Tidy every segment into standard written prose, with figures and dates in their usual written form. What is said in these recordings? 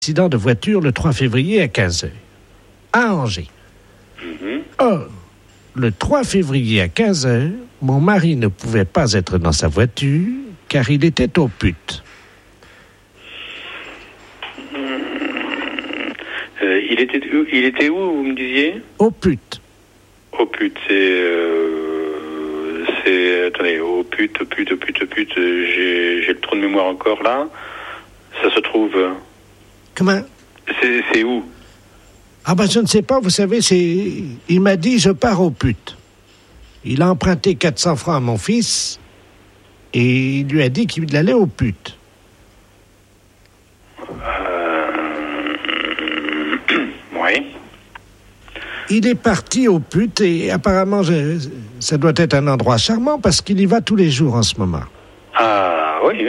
Accident de voiture le 3 février à 15h, à Angers. Or, le 3 février à 15h, mon mari ne pouvait pas être dans sa voiture car il était aux putes. Il était où, vous me disiez? Aux putes. Aux putes, attendez, aux putes, j'ai le trou de mémoire encore là. Ça se trouve... Comment? C'est où? Ah ben je ne sais pas, vous savez, il m'a dit je pars aux putes. Il a emprunté 400 francs à mon fils et il lui a dit qu'il allait aux putes. Oui. Il est parti aux putes et apparemment ça doit être un endroit charmant parce qu'il y va tous les jours en ce moment. Ah oui.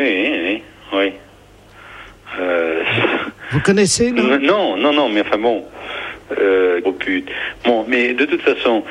Vous connaissez, non? Non, mais enfin bon, aux putes. Bon, mais de toute façon,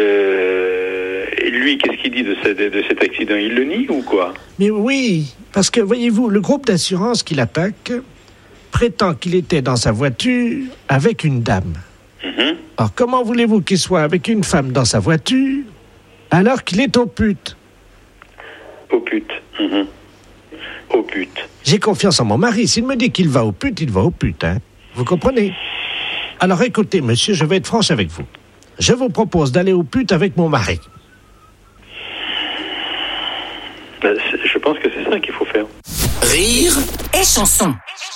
lui, qu'est-ce qu'il dit de cet accident? Il le nie ou quoi? Mais oui, parce que, voyez-vous, le groupe d'assurance qui l'attaque prétend qu'il était dans sa voiture avec une dame. Alors, comment voulez-vous qu'il soit avec une femme dans sa voiture alors qu'il est aux putes? Aux putes. Aux putes. J'ai confiance en mon mari. S'il me dit qu'il va aux putes, il va aux putes, hein. Vous comprenez? Alors, écoutez, monsieur, je vais être franche avec vous. Je vous propose d'aller aux putes avec mon mari. Je pense que c'est ça qu'il faut faire. Rire et chanson.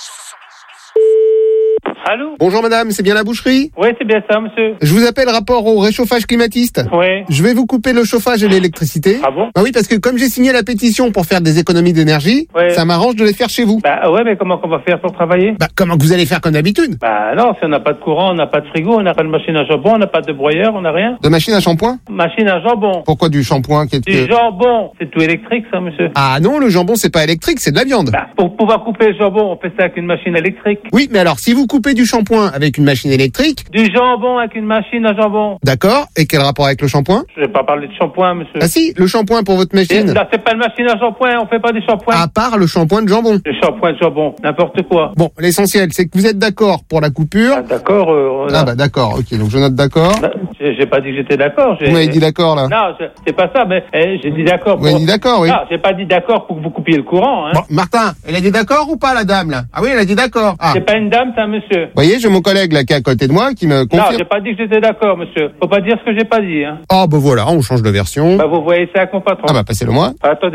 Allô? Bonjour madame, c'est bien la boucherie? Oui, c'est bien ça, monsieur. Je vous appelle rapport au réchauffage climatiste. Oui. Je vais vous couper le chauffage et l'électricité. Ah bon? Bah oui, parce que comme j'ai signé la pétition pour faire des économies d'énergie, Ouais. ça m'arrange de les faire chez vous. Bah ouais, mais comment qu'on va faire pour travailler? Bah comment que vous allez faire comme d'habitude? Bah non, si on n'a pas de courant, on n'a pas de frigo, on n'a pas de machine à jambon, on n'a pas de broyeur, on n'a rien. De machine à shampoing? Machine à jambon. Pourquoi du shampoing qui est... Du jambon. C'est tout électrique, ça, monsieur. Ah non, le jambon c'est pas électrique, c'est de la viande. Bah, pour pouvoir couper le jambon, on fait ça avec une machine électrique. Oui, mais alors si vous coupez du shampoing avec une machine électrique, Du jambon avec une machine à jambon. d'accord, et quel rapport avec le shampoing? Je vais pas parler de shampoing, monsieur. Ah si, le shampoing pour votre machine. Là, c'est pas une machine à shampoing, on fait pas des shampoings. À part le shampoing de jambon. Le shampoing de jambon, n'importe quoi. Bon, l'essentiel c'est que vous êtes d'accord pour la coupure. Ah, d'accord, Ah bah d'accord, ok, donc je note d'accord. j'ai pas dit que j'étais d'accord. Vous m'avez dit d'accord là. Non, c'est pas ça, mais j'ai dit d'accord. Vous m'avez dit d'accord, oui. Non, j'ai pas dit d'accord pour que vous coupiez le courant. Hein. Bon, Martin, elle a dit d'accord ou pas la dame là? Ah oui, elle a dit d'accord. Ah. C'est pas une dame, c'est un monsieur. Vous voyez, j'ai mon collègue là qui est à côté de moi qui me Non, confirme. j'ai pas dit que j'étais d'accord, monsieur. Faut pas dire ce que j'ai pas dit. Hein. Oh bah voilà, on change de version. Bah, vous voyez ça avec mon patron. Ah bah passez-le moi. Attendez.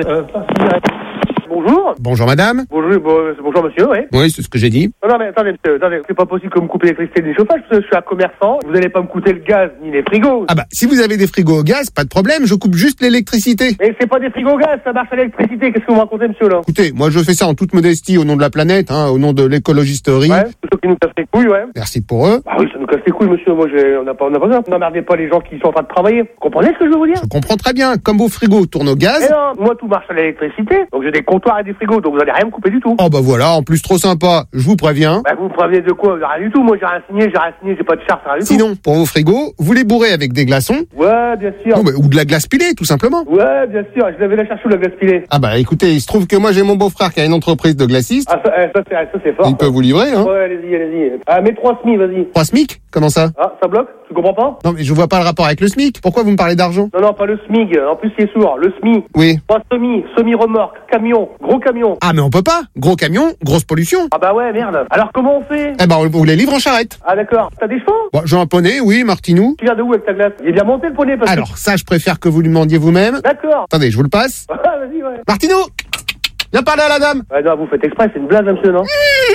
Bonjour. Bonjour madame. Bonjour, bonjour monsieur, oui. Oui, c'est ce que j'ai dit. Non mais attendez monsieur, c'est pas possible que vous me coupez l'électricité du chauffage parce que je suis un commerçant, vous allez pas me coûter le gaz ni les frigos. Ah bah si vous avez des frigos au gaz, pas de problème, je coupe juste l'électricité. Mais c'est pas des frigos au gaz, ça marche à l'électricité, qu'est-ce que vous me racontez monsieur là? Écoutez, moi je fais ça en toute modestie au nom de la planète, hein, au nom de l'écologisterie. Ouais, c'est ceux qui nous cassent les couilles, ouais. Merci pour eux. Ah oui, ça nous casse les couilles monsieur, moi on n'a pas besoin, n'emmerdez pas les gens qui sont en train de travailler. Vous comprenez ce que je veux vous dire? Je comprends très bien, comme vos frigos tournent au gaz. Mais non, moi tout marche à l'électricité, donc j'ai des comptoirs et des frigos, donc vous allez rien me couper du tout. Oh bah voilà, en plus trop sympa, je vous préviens. Bah vous me prévenez de quoi? Rien du tout, moi j'ai rien signé, j'ai pas de charte, rien du tout. Sinon, pour vos frigos, vous les bourrez avec des glaçons. Ouais, bien sûr. Non, mais, ou de la glace pilée, tout simplement. Ouais, bien sûr, je l'avais la chercher où la glace pilée. Ah bah écoutez, il se trouve que moi j'ai mon beau-frère qui a une entreprise de glacistes. Ah, ça c'est fort. Il peut vous livrer, hein. Ouais, allez-y. Ah, mets 3 SMI, vas-y. 3 SMIC? Comment ça? Ah, ça bloque? Tu comprends pas? Non mais je vois pas le rapport avec le SMIC. Pourquoi vous me parlez d'argent? Non, pas le SMIG. En plus, il est sourd. Le SMI. Oui. Pas semi-remorque, camion, gros camion. Ah mais on peut pas. Gros camion, grosse pollution. Ah bah ouais, merde. Alors comment on fait? Eh ben on vous les livre en charrette. Ah d'accord. T'as des chevaux? Bon, j'ai un poney, oui, Martinou. Tu viens de où avec ta glace? Il est bien monté le poney parce que... Alors ça, je préfère que vous lui demandiez vous-même. D'accord. Attendez, je vous le passe. Ah, vas-y, ouais. Martinou, viens parler à la dame. Ouais, non, vous faites exprès, c'est une blague, monsieur, non?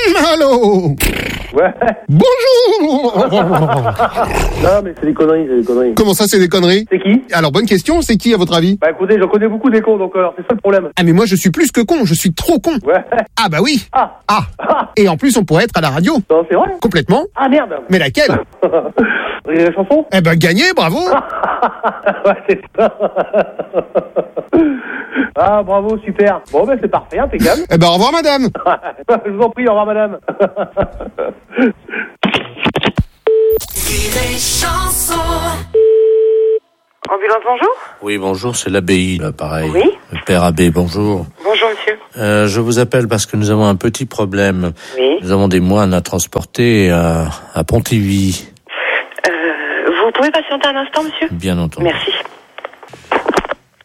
Allô. Ouais. Bonjour. Non, mais c'est des conneries. Comment ça, c'est des conneries? C'est qui? Alors bonne question, c'est qui à votre avis? Bah écoutez, j'en connais beaucoup des cons, donc alors c'est ça le problème. Ah mais moi je suis plus que con, je suis trop con. Ouais. Ah bah oui. Ah. Et en plus on pourrait être à la radio. Non, c'est vrai? Complètement. Ah merde. Mais laquelle? La chanson? Eh ben gagné, bravo. Ouais, c'est ça. Ah, bravo, super. Bon, ben, c'est parfait, impeccable. Eh ben, au revoir, madame. Je vous en prie, au revoir, madame. Ambulance, bonjour. Oui, bonjour, c'est l'abbaye, là, pareil. Oui. Le père abbé, bonjour. Bonjour, monsieur. Je vous appelle parce que nous avons un petit problème. Oui. Nous avons des moines à transporter à Pontivy. Vous pouvez patienter un instant, monsieur ? Bien entendu. Merci. Allô ?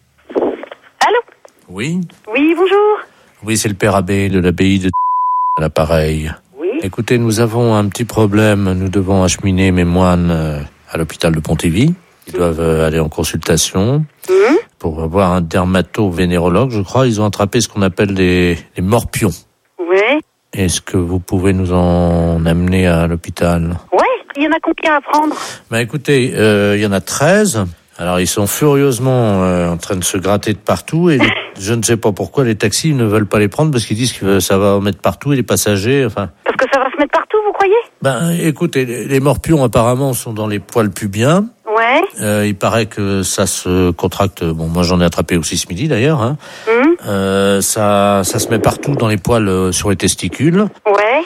Oui. Oui, bonjour. Oui, c'est le père abbé de l'abbaye de à l'appareil. Oui. Écoutez, nous avons un petit problème. Nous devons acheminer mes moines à l'hôpital de Pontivy. Ils doivent aller en consultation pour voir un dermato-vénérologue. Je crois ils ont attrapé ce qu'on appelle les morpions. Oui. Est-ce que vous pouvez nous en amener à l'hôpital ? Ouais, il y en a combien à prendre ? Ben écoutez, il y en a 13. Alors ils sont furieusement en train de se gratter de partout et je ne sais pas pourquoi les taxis ne veulent pas les prendre parce qu'ils disent que ça va en mettre partout et les passagers, enfin... Parce que ça va se mettre partout, vous croyez ? Ben écoutez, les morpions apparemment sont dans les poils pubiens. Ouais. Il paraît que ça se contracte. Bon, moi j'en ai attrapé aussi ce midi d'ailleurs. Hein. Ça se met partout dans les poils sur les testicules. Ouais.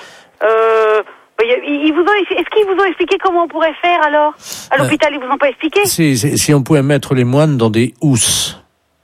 Est-ce qu'ils vous ont expliqué comment on pourrait faire alors ? À l'hôpital, ils vous ont pas expliqué ? Si on pouvait mettre les moines dans des housses. Comment ?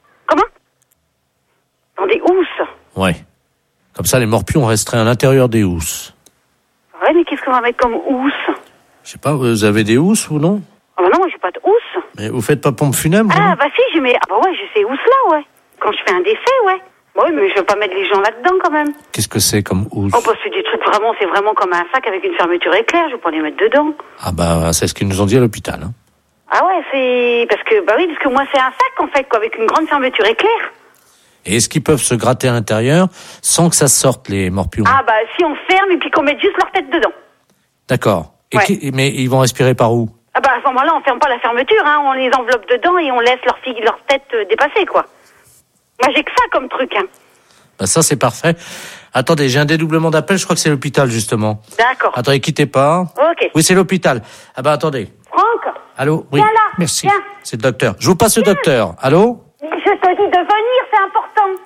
Dans des housses ? Ouais. Comme ça, les morpions resteraient à l'intérieur des housses. Ouais, mais qu'est-ce qu'on va mettre comme housse ? Je sais pas, vous avez des housses ou non ? Ah bah non, moi j'ai pas de housse. Mais vous faites pas pompe funèbre ? Ah bah si, j'ai ces housses-là, ouais. Quand je fais un décès, ouais. Ouais, mais je veux pas mettre les gens là-dedans quand même. Qu'est-ce que c'est comme housse ? Oh bah c'est des trucs c'est vraiment comme un sac avec une fermeture éclair, je vais pas les mettre dedans. Ah bah c'est ce qu'ils nous ont dit à l'hôpital. Hein. Ah ouais, parce que moi c'est un sac en fait, quoi, avec une grande fermeture éclair. Et est-ce qu'ils peuvent se gratter à l'intérieur sans que ça sorte les morpions ? Ah bah si on ferme et puis qu'on mette juste leur tête dedans. D'accord. Ouais. Mais ils vont respirer par où ? Ah bah à ce moment-là on ferme pas la fermeture, hein, on les enveloppe dedans et on laisse leur tête dépasser, quoi. Moi j'ai que ça comme truc, hein. Bah ça c'est parfait. Attendez, j'ai un dédoublement d'appel, je crois que c'est l'hôpital justement. D'accord. Attendez, quittez pas. Ok. Oui, c'est l'hôpital. Ah bah attendez. Franck. Allô ? Oui. Viens là. Merci. Viens. C'est le docteur. Je vous passe le docteur. Allô ? Je te dis de venir, c'est important.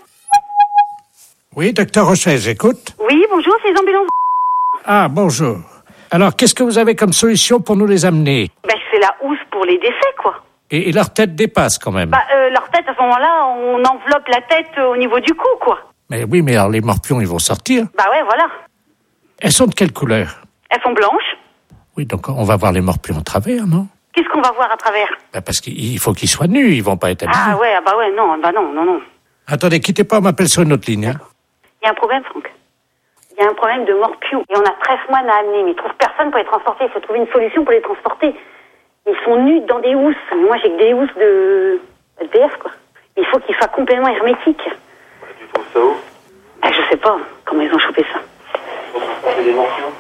Oui, docteur Rochet, j'écoute. Oui, bonjour, c'est les ambulances. Ah, bonjour. Alors, qu'est-ce que vous avez comme solution pour nous les amener ? Ben, c'est la housse pour les décès, quoi. Et leur tête dépasse quand même. Bah, leur tête, à ce moment-là, on enveloppe la tête au niveau du cou, quoi. Mais oui, mais alors les morpions, ils vont sortir. Bah ouais, voilà. Elles sont de quelle couleur ? Elles sont blanches. Oui, donc on va voir les morpions à travers, non ? Qu'est-ce qu'on va voir à travers ? Bah parce qu'il faut qu'ils soient nus, ils vont pas être habillés. Ah ouais, non. Attendez, quittez pas, on m'appelle sur une autre ligne. Hein. Il y a un problème, Franck. Il y a un problème de morpions. Et on a 13 moines à amener, mais ils trouvent personne pour les transporter. Il faut trouver une solution pour les transporter. Ils sont nus dans des housses. Mais moi, j'ai que des housses de LPF, quoi. Il faut qu'ils soient complètement hermétiques. Tu trouves ça où ? Je sais pas comment ils ont chopé ça. Pour transporter des morpions.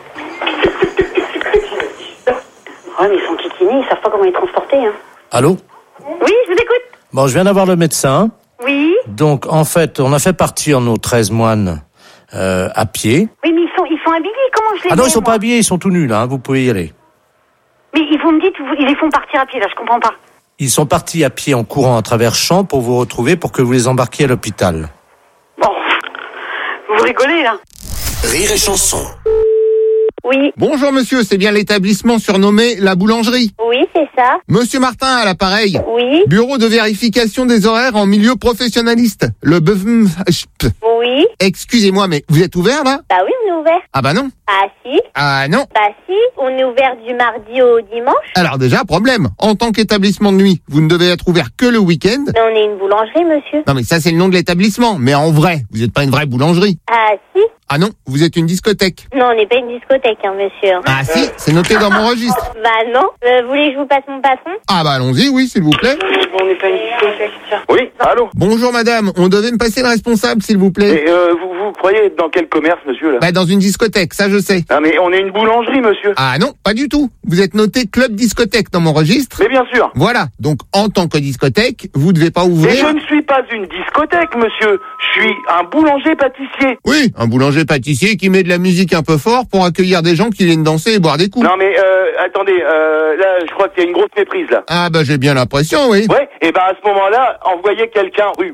Ouais, mais ils sont kikinés, ils savent pas comment les transporter, hein. Allô ? Oui, je vous écoute. Bon, je viens d'avoir le médecin. Oui. Donc, en fait, on a fait partir nos 13 moines à pied. Oui, mais ils sont habillés, comment je les Ah non, mets, ils sont moi pas habillés, ils sont tout nus, là, hein, vous pouvez y aller. Mais vous me dites, ils les font partir à pied, là, je comprends pas. Ils sont partis à pied en courant à travers champs pour vous retrouver, pour que vous les embarquiez à l'hôpital. Bon, vous rigolez, là. Rire et chanson. Oui. Bonjour monsieur, c'est bien l'établissement surnommé la boulangerie. Oui, c'est ça. Monsieur Martin à l'appareil. Oui. Bureau de vérification des horaires en milieu professionnaliste. Le Oui. Excusez-moi, mais vous êtes ouvert là ? Bah oui, on est ouvert. Ah bah non. Ah si. Ah non. Bah si, on est ouvert du mardi au dimanche. Alors déjà, problème. En tant qu'établissement de nuit, vous ne devez être ouvert que le week-end. Mais on est une boulangerie, monsieur. Non mais ça c'est le nom de l'établissement. Mais en vrai, vous n'êtes pas une vraie boulangerie. Ah si. Ah non, vous êtes une discothèque. Non, on n'est pas une discothèque, hein, monsieur. Ah si, c'est noté dans mon registre. Bah non. Vous voulez que je vous passe mon patron? Ah bah allons-y, oui, s'il vous plaît. On n'est pas une discothèque, tiens. Oui, allô ? Bonjour madame, on devait me passer le responsable, s'il vous plaît. Et vous croyez être dans quel commerce, monsieur, là ? Bah dans une discothèque, ça je sais. Ah, mais on est une boulangerie, monsieur. Ah non, pas du tout. Vous êtes noté club discothèque dans mon registre. Mais bien sûr. Voilà, donc en tant que discothèque, vous devez pas Mais ouvrir... je ne suis pas une discothèque, monsieur. Je suis un boulanger-pâtissier. Oui, un boulanger-pâtissier qui met de la musique un peu fort pour accueillir des gens qui viennent danser et boire des coups. Non, mais attendez, là, je crois qu'il y a une grosse méprise, là. Ah bah j'ai bien l'impression, oui. Ouais, et ben à ce moment-là, envoyez quelqu'un rue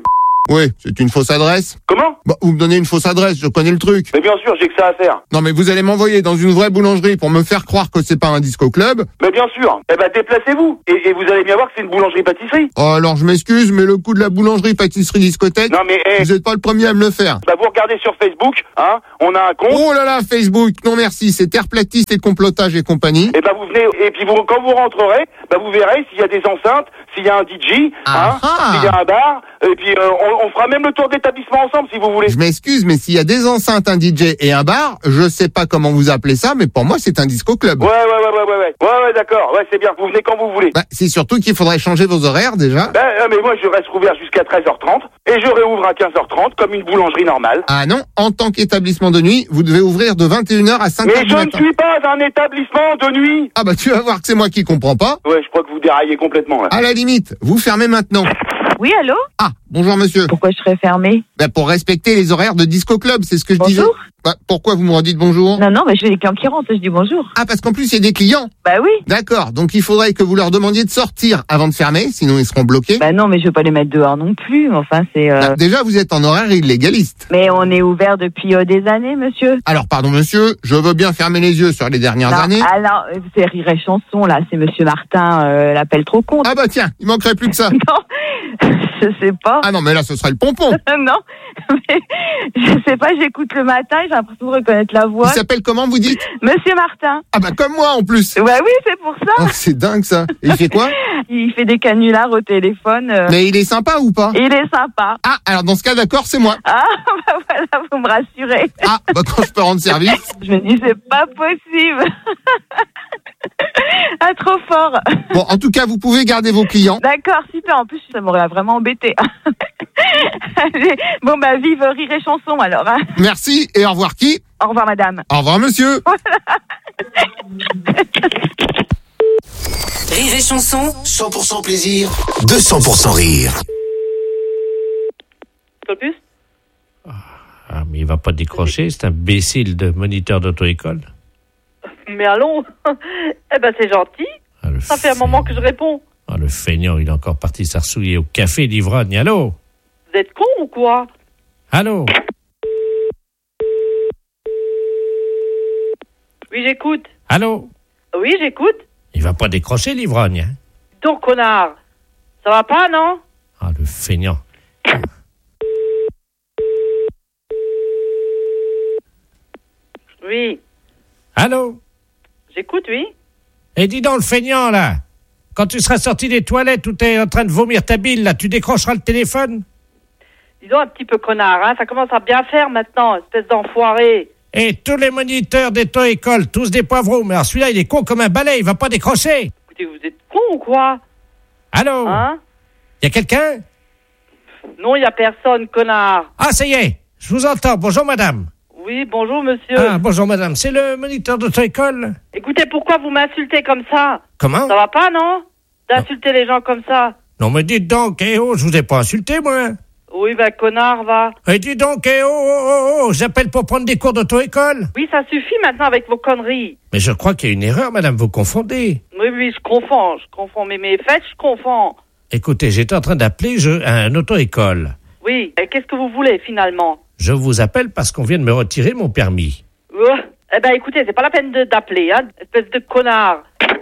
Oui, c'est une fausse adresse. Comment? Bah, vous me donnez une fausse adresse, je connais le truc. Mais bien sûr, j'ai que ça à faire. Non mais vous allez m'envoyer dans une vraie boulangerie pour me faire croire que c'est pas un disco club. Mais bien sûr. Eh ben, déplacez-vous. Et vous allez bien voir que c'est une boulangerie-pâtisserie. Oh, alors je m'excuse, mais le coup de la boulangerie, pâtisserie, discothèque, Non mais, vous êtes pas le premier à me le faire. bah, vous regardez sur Facebook, hein, on a un compte. Oh là là, Facebook, non merci, c'est terre platiste et complotage et compagnie. Et ben, vous venez, et puis quand vous rentrerez, bah, vous verrez s'il y a des enceintes, s'il y a un DJ, hein, s'il y a un bar, et puis on fera même le tour d'établissement ensemble si vous voulez. Je m'excuse, mais s'il y a des enceintes, un DJ et un bar, je sais pas comment vous appelez ça, mais pour moi c'est un disco club. Ouais, d'accord, ouais, c'est bien. Vous venez quand vous voulez. Bah, c'est surtout qu'il faudrait changer vos horaires déjà. Mais moi je reste ouvert jusqu'à 13h30 et je réouvre à 15h30 comme une boulangerie normale. Ah non, en tant qu'établissement de nuit, vous devez ouvrir de 21h à 5h Mais du je matin. ne suis pas un établissement de nuit. Ah bah tu vas voir que c'est moi qui comprends pas. Ouais, je crois que vous déraillez complètement là. À la limite, vous fermez maintenant. Oui, allô? Ah, bonjour monsieur. Pourquoi je serais fermée? Bah pour respecter les horaires de disco club, c'est ce que je disais. Bonjour. Bah pourquoi vous me redites bonjour? Non, mais j'ai des clients qui rentrent, je dis bonjour. Ah parce qu'en plus il y a des clients. Bah oui. D'accord, donc il faudrait que vous leur demandiez de sortir avant de fermer, sinon ils seront bloqués. Bah non, mais je vais pas les mettre dehors non plus, enfin c'est... Bah, déjà vous êtes en horaire illégaliste. Mais on est ouvert depuis des années, monsieur. Alors pardon monsieur, je veux bien fermer les yeux sur les dernières années. Alors, c'est Rire et Chanson, là, c'est monsieur Martin, l'appel trop con. Ah bah tiens, il manquerait plus que ça. Non, je sais pas. Ah non mais là ce serait le pompon. Non, mais je sais pas, j'écoute le matin, j'ai l'impression de reconnaître la voix. Il s'appelle comment vous dites? Monsieur Martin. Ah bah comme moi en plus. Ouais, oui, c'est pour ça. Oh, c'est dingue ça. Et il fait quoi? Il fait des canulars au téléphone. Mais il est sympa ou pas? Il est sympa. Ah, alors dans ce cas d'accord, c'est moi. Ah, bah voilà, vous me rassurez. Ah, bah quand je peux rendre service. Je me dis, c'est pas possible. Ah, trop fort. Bon, en tout cas, vous pouvez garder vos clients. D'accord, super. En plus, ça m'aurait vraiment embêté. Allez, bon, bah, vive Rire et Chanson, alors. Hein. Merci et au revoir qui? Au revoir, madame. Au revoir, monsieur. Rire et Chanson, 100% plaisir, 200% rire. Plus Ah, mais il va pas décrocher, c'est un imbécile de moniteur d'auto-école. Mais allons. Eh ben, c'est gentil. Ah, Ça fait un moment que je réponds. Ah, le feignant, il est encore parti s'arsouiller au café d'Ivrogne. Allô? Vous êtes con ou quoi? Allô? Oui, j'écoute. Allô? Oui, j'écoute. Il va pas décrocher l'Ivrogne, hein? Donc, connard. Ça va pas, non? Ah, le feignant. Oui. Allô? J'écoute, oui. Et dis donc, le feignant, là, quand tu seras sorti des toilettes où t'es en train de vomir ta bile, là, tu décrocheras le téléphone? Disons un petit peu connard, hein. Ça commence à bien faire maintenant, espèce d'enfoiré. Et tous les moniteurs d'auto-école, tous des poivreaux. Mais alors celui-là, il est con comme un balai, il va pas décrocher. Écoutez, vous êtes con ou quoi? Allô? Hein? Y a quelqu'un? Non, il y a personne, connard. Ah, ça y est, je vous entends. Bonjour, madame. Oui, bonjour, monsieur. Ah, bonjour, madame. C'est le moniteur d'auto-école? Écoutez, pourquoi vous m'insultez comme ça? Comment? Ça va pas, non? D'insulter les gens comme ça. Non, mais dites donc, je vous ai pas insulté, moi. Oui, ben, connard, va. Et dites donc, j'appelle pour prendre des cours d'auto-école. Oui, ça suffit maintenant avec vos conneries. Mais je crois qu'il y a une erreur, madame, vous confondez. Oui, je confonds. Mais mes fêtes, je confonds. Écoutez, j'étais en train d'appeler un auto-école. Oui, et qu'est-ce que vous voulez, finalement? Je vous appelle parce qu'on vient de me retirer mon permis. Eh ben, écoutez, c'est pas la peine d'appeler, hein, espèce de connard.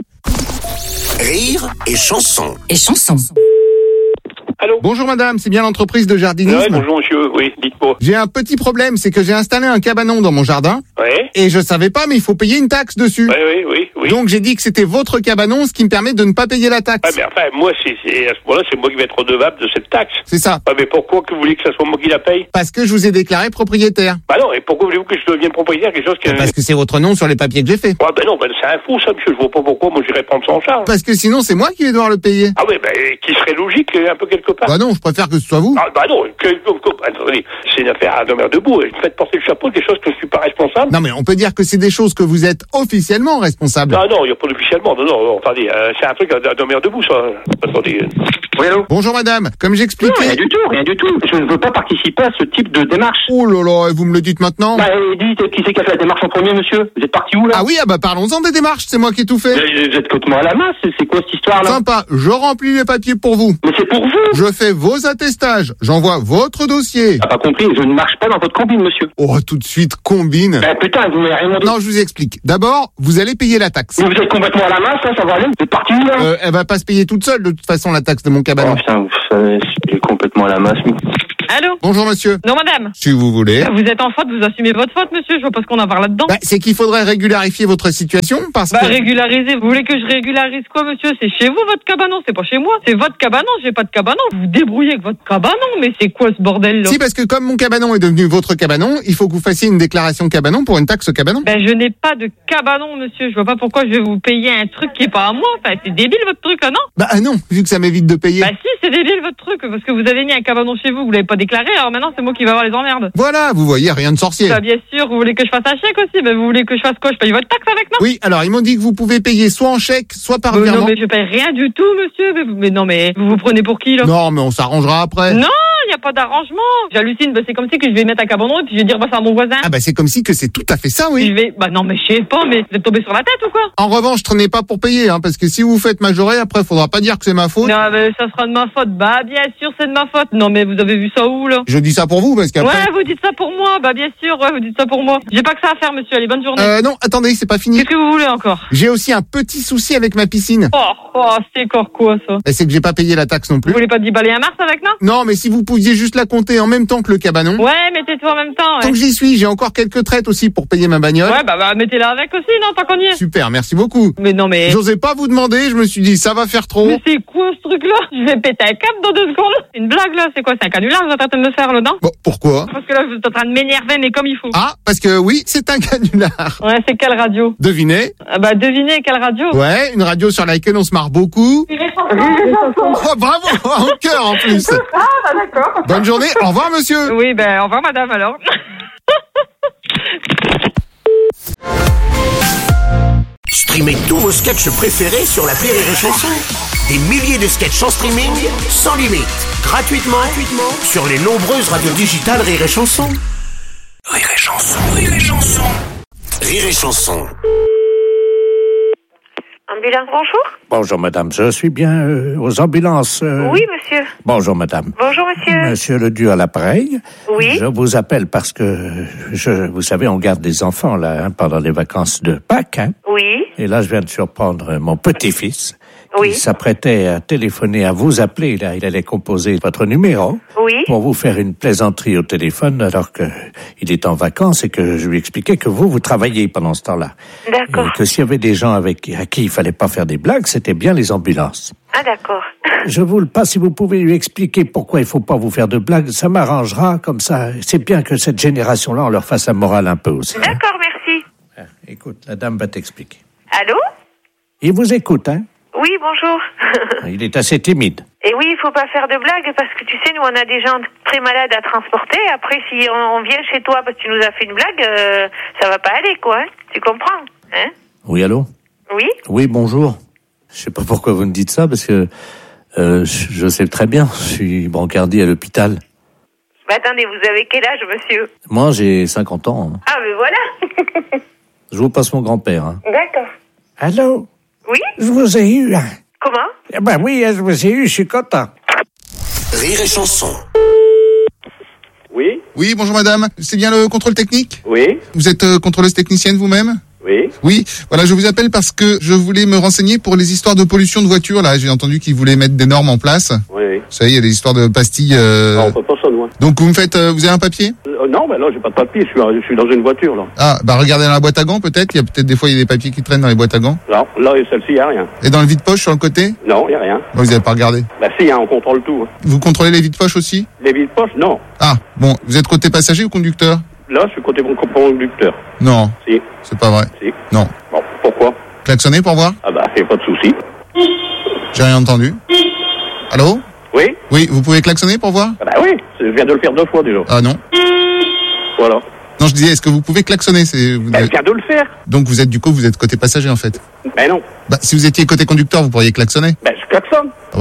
Rire et Chanson. Et Chanson. Allô? Bonjour madame, c'est bien l'entreprise de jardinisme? Ouais, bonjour monsieur, oui, dites-moi. J'ai un petit problème, c'est que j'ai installé un cabanon dans mon jardin. Ouais? Et je savais pas, mais il faut payer une taxe dessus. Oui. Donc j'ai dit que c'était votre cabanon, ce qui me permet de ne pas payer la taxe. Ouais, mais enfin, moi, à ce moment-là, c'est moi qui vais être redevable de cette taxe. C'est ça. Ouais, mais pourquoi que vous voulez que ça soit moi qui la paye? Parce que je vous ai déclaré propriétaire. Bah non, et pourquoi voulez-vous que je devienne propriétaire quelque chose qui... Parce que c'est votre nom sur les papiers que j'ai fait. Ouais, ben non, c'est un fou ça, monsieur, je vois pas pourquoi moi j'irais prendre ça en charge. Parce que sinon c'est moi qui vais devoir le payer. Ah ouais, qui serait logique un peu quelque part. Bah non, je préfère que ce soit vous. Ah bah non, attendez, c'est une affaire à demeure debout, et faites porter le chapeau des choses que je suis pas responsable. Non mais on peut dire que c'est des choses que vous êtes officiellement responsable. Non, il n'y a pas d'officiellement, non, attendez, c'est un truc à demeure debout ça. Attendez. Oui, allô? Bonjour madame, comme j'expliquais... Non, rien du tout. Je ne veux pas participer à ce type de démarche. Oh là là, et vous me le dites maintenant? Bah, dites, qui c'est qui a fait la démarche en premier, monsieur? Vous êtes parti où, là? Ah oui, bah parlons-en des démarches, c'est moi qui ai tout fait. Vous êtes contre moi à la masse, c'est quoi cette histoire-là? Sympa, je remplis les papiers pour vous. Mais c'est pour vous? Je fais vos attestages, j'envoie votre dossier. T'as pas compris, je ne marche pas dans votre combine, monsieur. Oh, tout de suite, combine. Bah putain, vous m'avez rien demandé. Non, je vous explique. D'abord, vous allez payer la taxe. Mais vous êtes complètement à la masse, là, ça va aller? Vous êtes parti où, là? Elle va pas se payer toute seule, de toute façon, la taxe de mon cabanon. Oh putain, vous savez, c'est complètement à la masse. Allô? Bonjour monsieur. Non madame. Si vous voulez. Vous êtes en faute, vous assumez votre faute monsieur, je vois pas ce qu'on a à voir là-dedans. Bah, c'est qu'il faudrait régularifier votre situation parce que... Régulariser, vous voulez que je régularise quoi monsieur? C'est chez vous votre cabanon, c'est pas chez moi. C'est votre cabanon, j'ai pas de cabanon. Vous vous débrouillez avec votre cabanon, mais c'est quoi ce bordel là? Si, parce que comme mon cabanon est devenu votre cabanon, il faut que vous fassiez une déclaration cabanon pour une taxe cabanon. Je n'ai pas de cabanon monsieur, je vois pas pourquoi je vais vous payer un truc qui est pas à moi. Enfin, c'est débile votre truc là, non? Bah non, vu que ça m'évite de payer. Bah si, c'est débile votre truc, parce que vous avez mis un cabanon chez vous l'avez pas déclaré, alors maintenant c'est moi qui vais avoir les emmerdes. Voilà, vous voyez, rien de sorcier. Bah bien sûr, vous voulez que je fasse un chèque aussi? Vous voulez que je fasse quoi? Je paye votre taxe avec, non? Oui, alors ils m'ont dit que vous pouvez payer soit en chèque, soit par virement. Non mais je paye rien du tout monsieur, mais non mais vous vous prenez pour qui là? Non mais on s'arrangera après. Non, il n'y a pas d'arrangement. J'hallucine, c'est comme si que je vais mettre un cabanon et puis je vais dire c'est à mon voisin. Ah c'est comme si que c'est tout à fait ça, oui. Non mais je sais pas, mais vous êtes tombé sur la tête ou quoi? En revanche, traînez pas pour payer, parce que si vous faites majorer, après faudra pas dire que c'est ma faute. Non mais ça sera de ma faute. Bah bien sûr c'est de ma faute. Non mais vous avez vu ça où là? Je dis ça pour vous parce qu'après... Ouais, vous dites ça pour moi. Bah bien sûr, ouais, vous dites ça pour moi. J'ai pas que ça à faire monsieur, allez bonne journée. Non, attendez, c'est pas fini. Qu'est-ce que vous voulez encore? J'ai aussi un petit souci avec ma piscine. C'est encore quoi ça? C'est que j'ai pas payé la taxe non plus. Vous voulez pas déballer un mars avec, non? Non, mais si vous pouviez juste la compter en même temps que le cabanon. Ouais, mettez-toi en même temps. Ouais. Tant que j'y suis, j'ai encore quelques traites aussi pour payer ma bagnole. Ouais, bah mettez-la avec aussi, non, tant qu'on y est. Super, merci beaucoup. Mais non, mais... J'osais pas vous demander, je me suis dit, ça va faire trop. Mais c'est quoi ce truc-là? Je vais péter un câble dans 2 secondes. C'est une blague, là. C'est quoi? C'est un canular que vous êtes en train de me faire, là, non? Bon, pourquoi? Parce que là, vous êtes en train de m'énerver, mais comme il faut. Ah, parce que oui, c'est un canular. Ouais, c'est quelle radio? Devinez. Devinez quelle radio? Ouais, une radio sur laquelle on se marre beaucoup. Oh, bravo, en cœur en plus. Ah, d'accord. Bonne journée, au revoir monsieur. Oui, au revoir madame alors. Streamez tous vos sketchs préférés sur l'appli Rire et Chanson. Des milliers de sketchs en streaming, sans limite, gratuitement sur les nombreuses radios digitales Rire et Chanson. Rire et Chanson, Rire et Chanson. Rire et Chanson. Ambulance, bonjour. Bonjour madame, je suis bien aux ambulances. Oui, monsieur. Bonjour madame. Bonjour, monsieur. Monsieur Ledu à l'appareil. Oui. Je vous appelle parce que, vous savez, on garde des enfants là pendant les vacances de Pâques. Oui. Et là, je viens de surprendre mon petit-fils. Oui. Il s'apprêtait à téléphoner, à vous appeler. Là, il allait composer votre numéro. Oui. Pour vous faire une plaisanterie au téléphone alors que il est en vacances et que je lui expliquais que vous travaillez pendant ce temps-là. D'accord. Et que s'il y avait des gens à qui il fallait pas faire des blagues, c'était bien les ambulances. Ah, d'accord. Je vous le passe, si vous pouvez lui expliquer pourquoi il faut pas vous faire de blagues, ça m'arrangera comme ça. C'est bien que cette génération-là, on leur fasse la morale un peu aussi. D'accord, merci. Écoute, la dame va t'expliquer. Allô? Il vous écoute, hein? Oui, bonjour. Il est assez timide. Et oui, il faut pas faire de blagues parce que tu sais, nous, on a des gens très malades à transporter. Après, si on vient chez toi parce que tu nous as fait une blague, ça va pas aller, quoi. Hein? Tu comprends? Hein? Oui, allô? Oui? Oui, bonjour. Je sais pas pourquoi vous me dites ça, parce que je sais très bien, je suis brancardier à l'hôpital. Bah attendez, vous avez quel âge, monsieur? Moi, j'ai 50 ans. Ah, mais voilà. Je vous passe mon grand-père. Hein. D'accord. Allô? Oui? Je vous ai eu. Comment? Eh ben oui, je vous ai eu, je suis content. Rire et Chanson. Oui? Oui, bonjour madame. C'est bien le contrôle technique? Oui. Vous êtes contrôleuse technicienne vous-même? Oui. Oui, voilà, je vous appelle parce que je voulais me renseigner pour les histoires de pollution de voitures. Là, j'ai entendu qu'ils voulaient mettre des normes en place. Oui, oui. Vous savez, il y a des histoires de pastilles. Non, on peut pas ça, nous. Donc vous me faites, vous avez un papier? Non, ben là, j'ai pas de papier. Je suis dans une voiture, là. Ah, bah regardez dans la boîte à gants peut-être. Il y a peut-être des fois il y a des papiers qui traînent dans les boîtes à gants. Non, là, celle-ci, il y a rien. Et dans le vide-poche sur le côté? Non, il y a rien. Bon, vous avez pas regardé. Bah si, hein, on contrôle tout. Vous contrôlez les vides-poches aussi? Les vides-poches, non. Ah, bon, vous êtes côté passager ou conducteur? Là, je suis côté bon conducteur. Non. Si. C'est pas vrai. Si. Non. Bon, pourquoi? Klaxonnez pour voir? Ah bah, y a pas de souci. J'ai rien entendu. Allô? Oui? Oui, vous pouvez klaxonner pour voir? Ah bah oui, je viens de le faire 2 fois déjà. Ah non. Voilà. Non, je disais, est-ce que vous pouvez klaxonner? Je viens de le faire. Donc vous êtes côté passager en fait. Ben non. Bah si vous étiez côté conducteur, vous pourriez klaxonner. Ben je klaxonne. Ah bah non.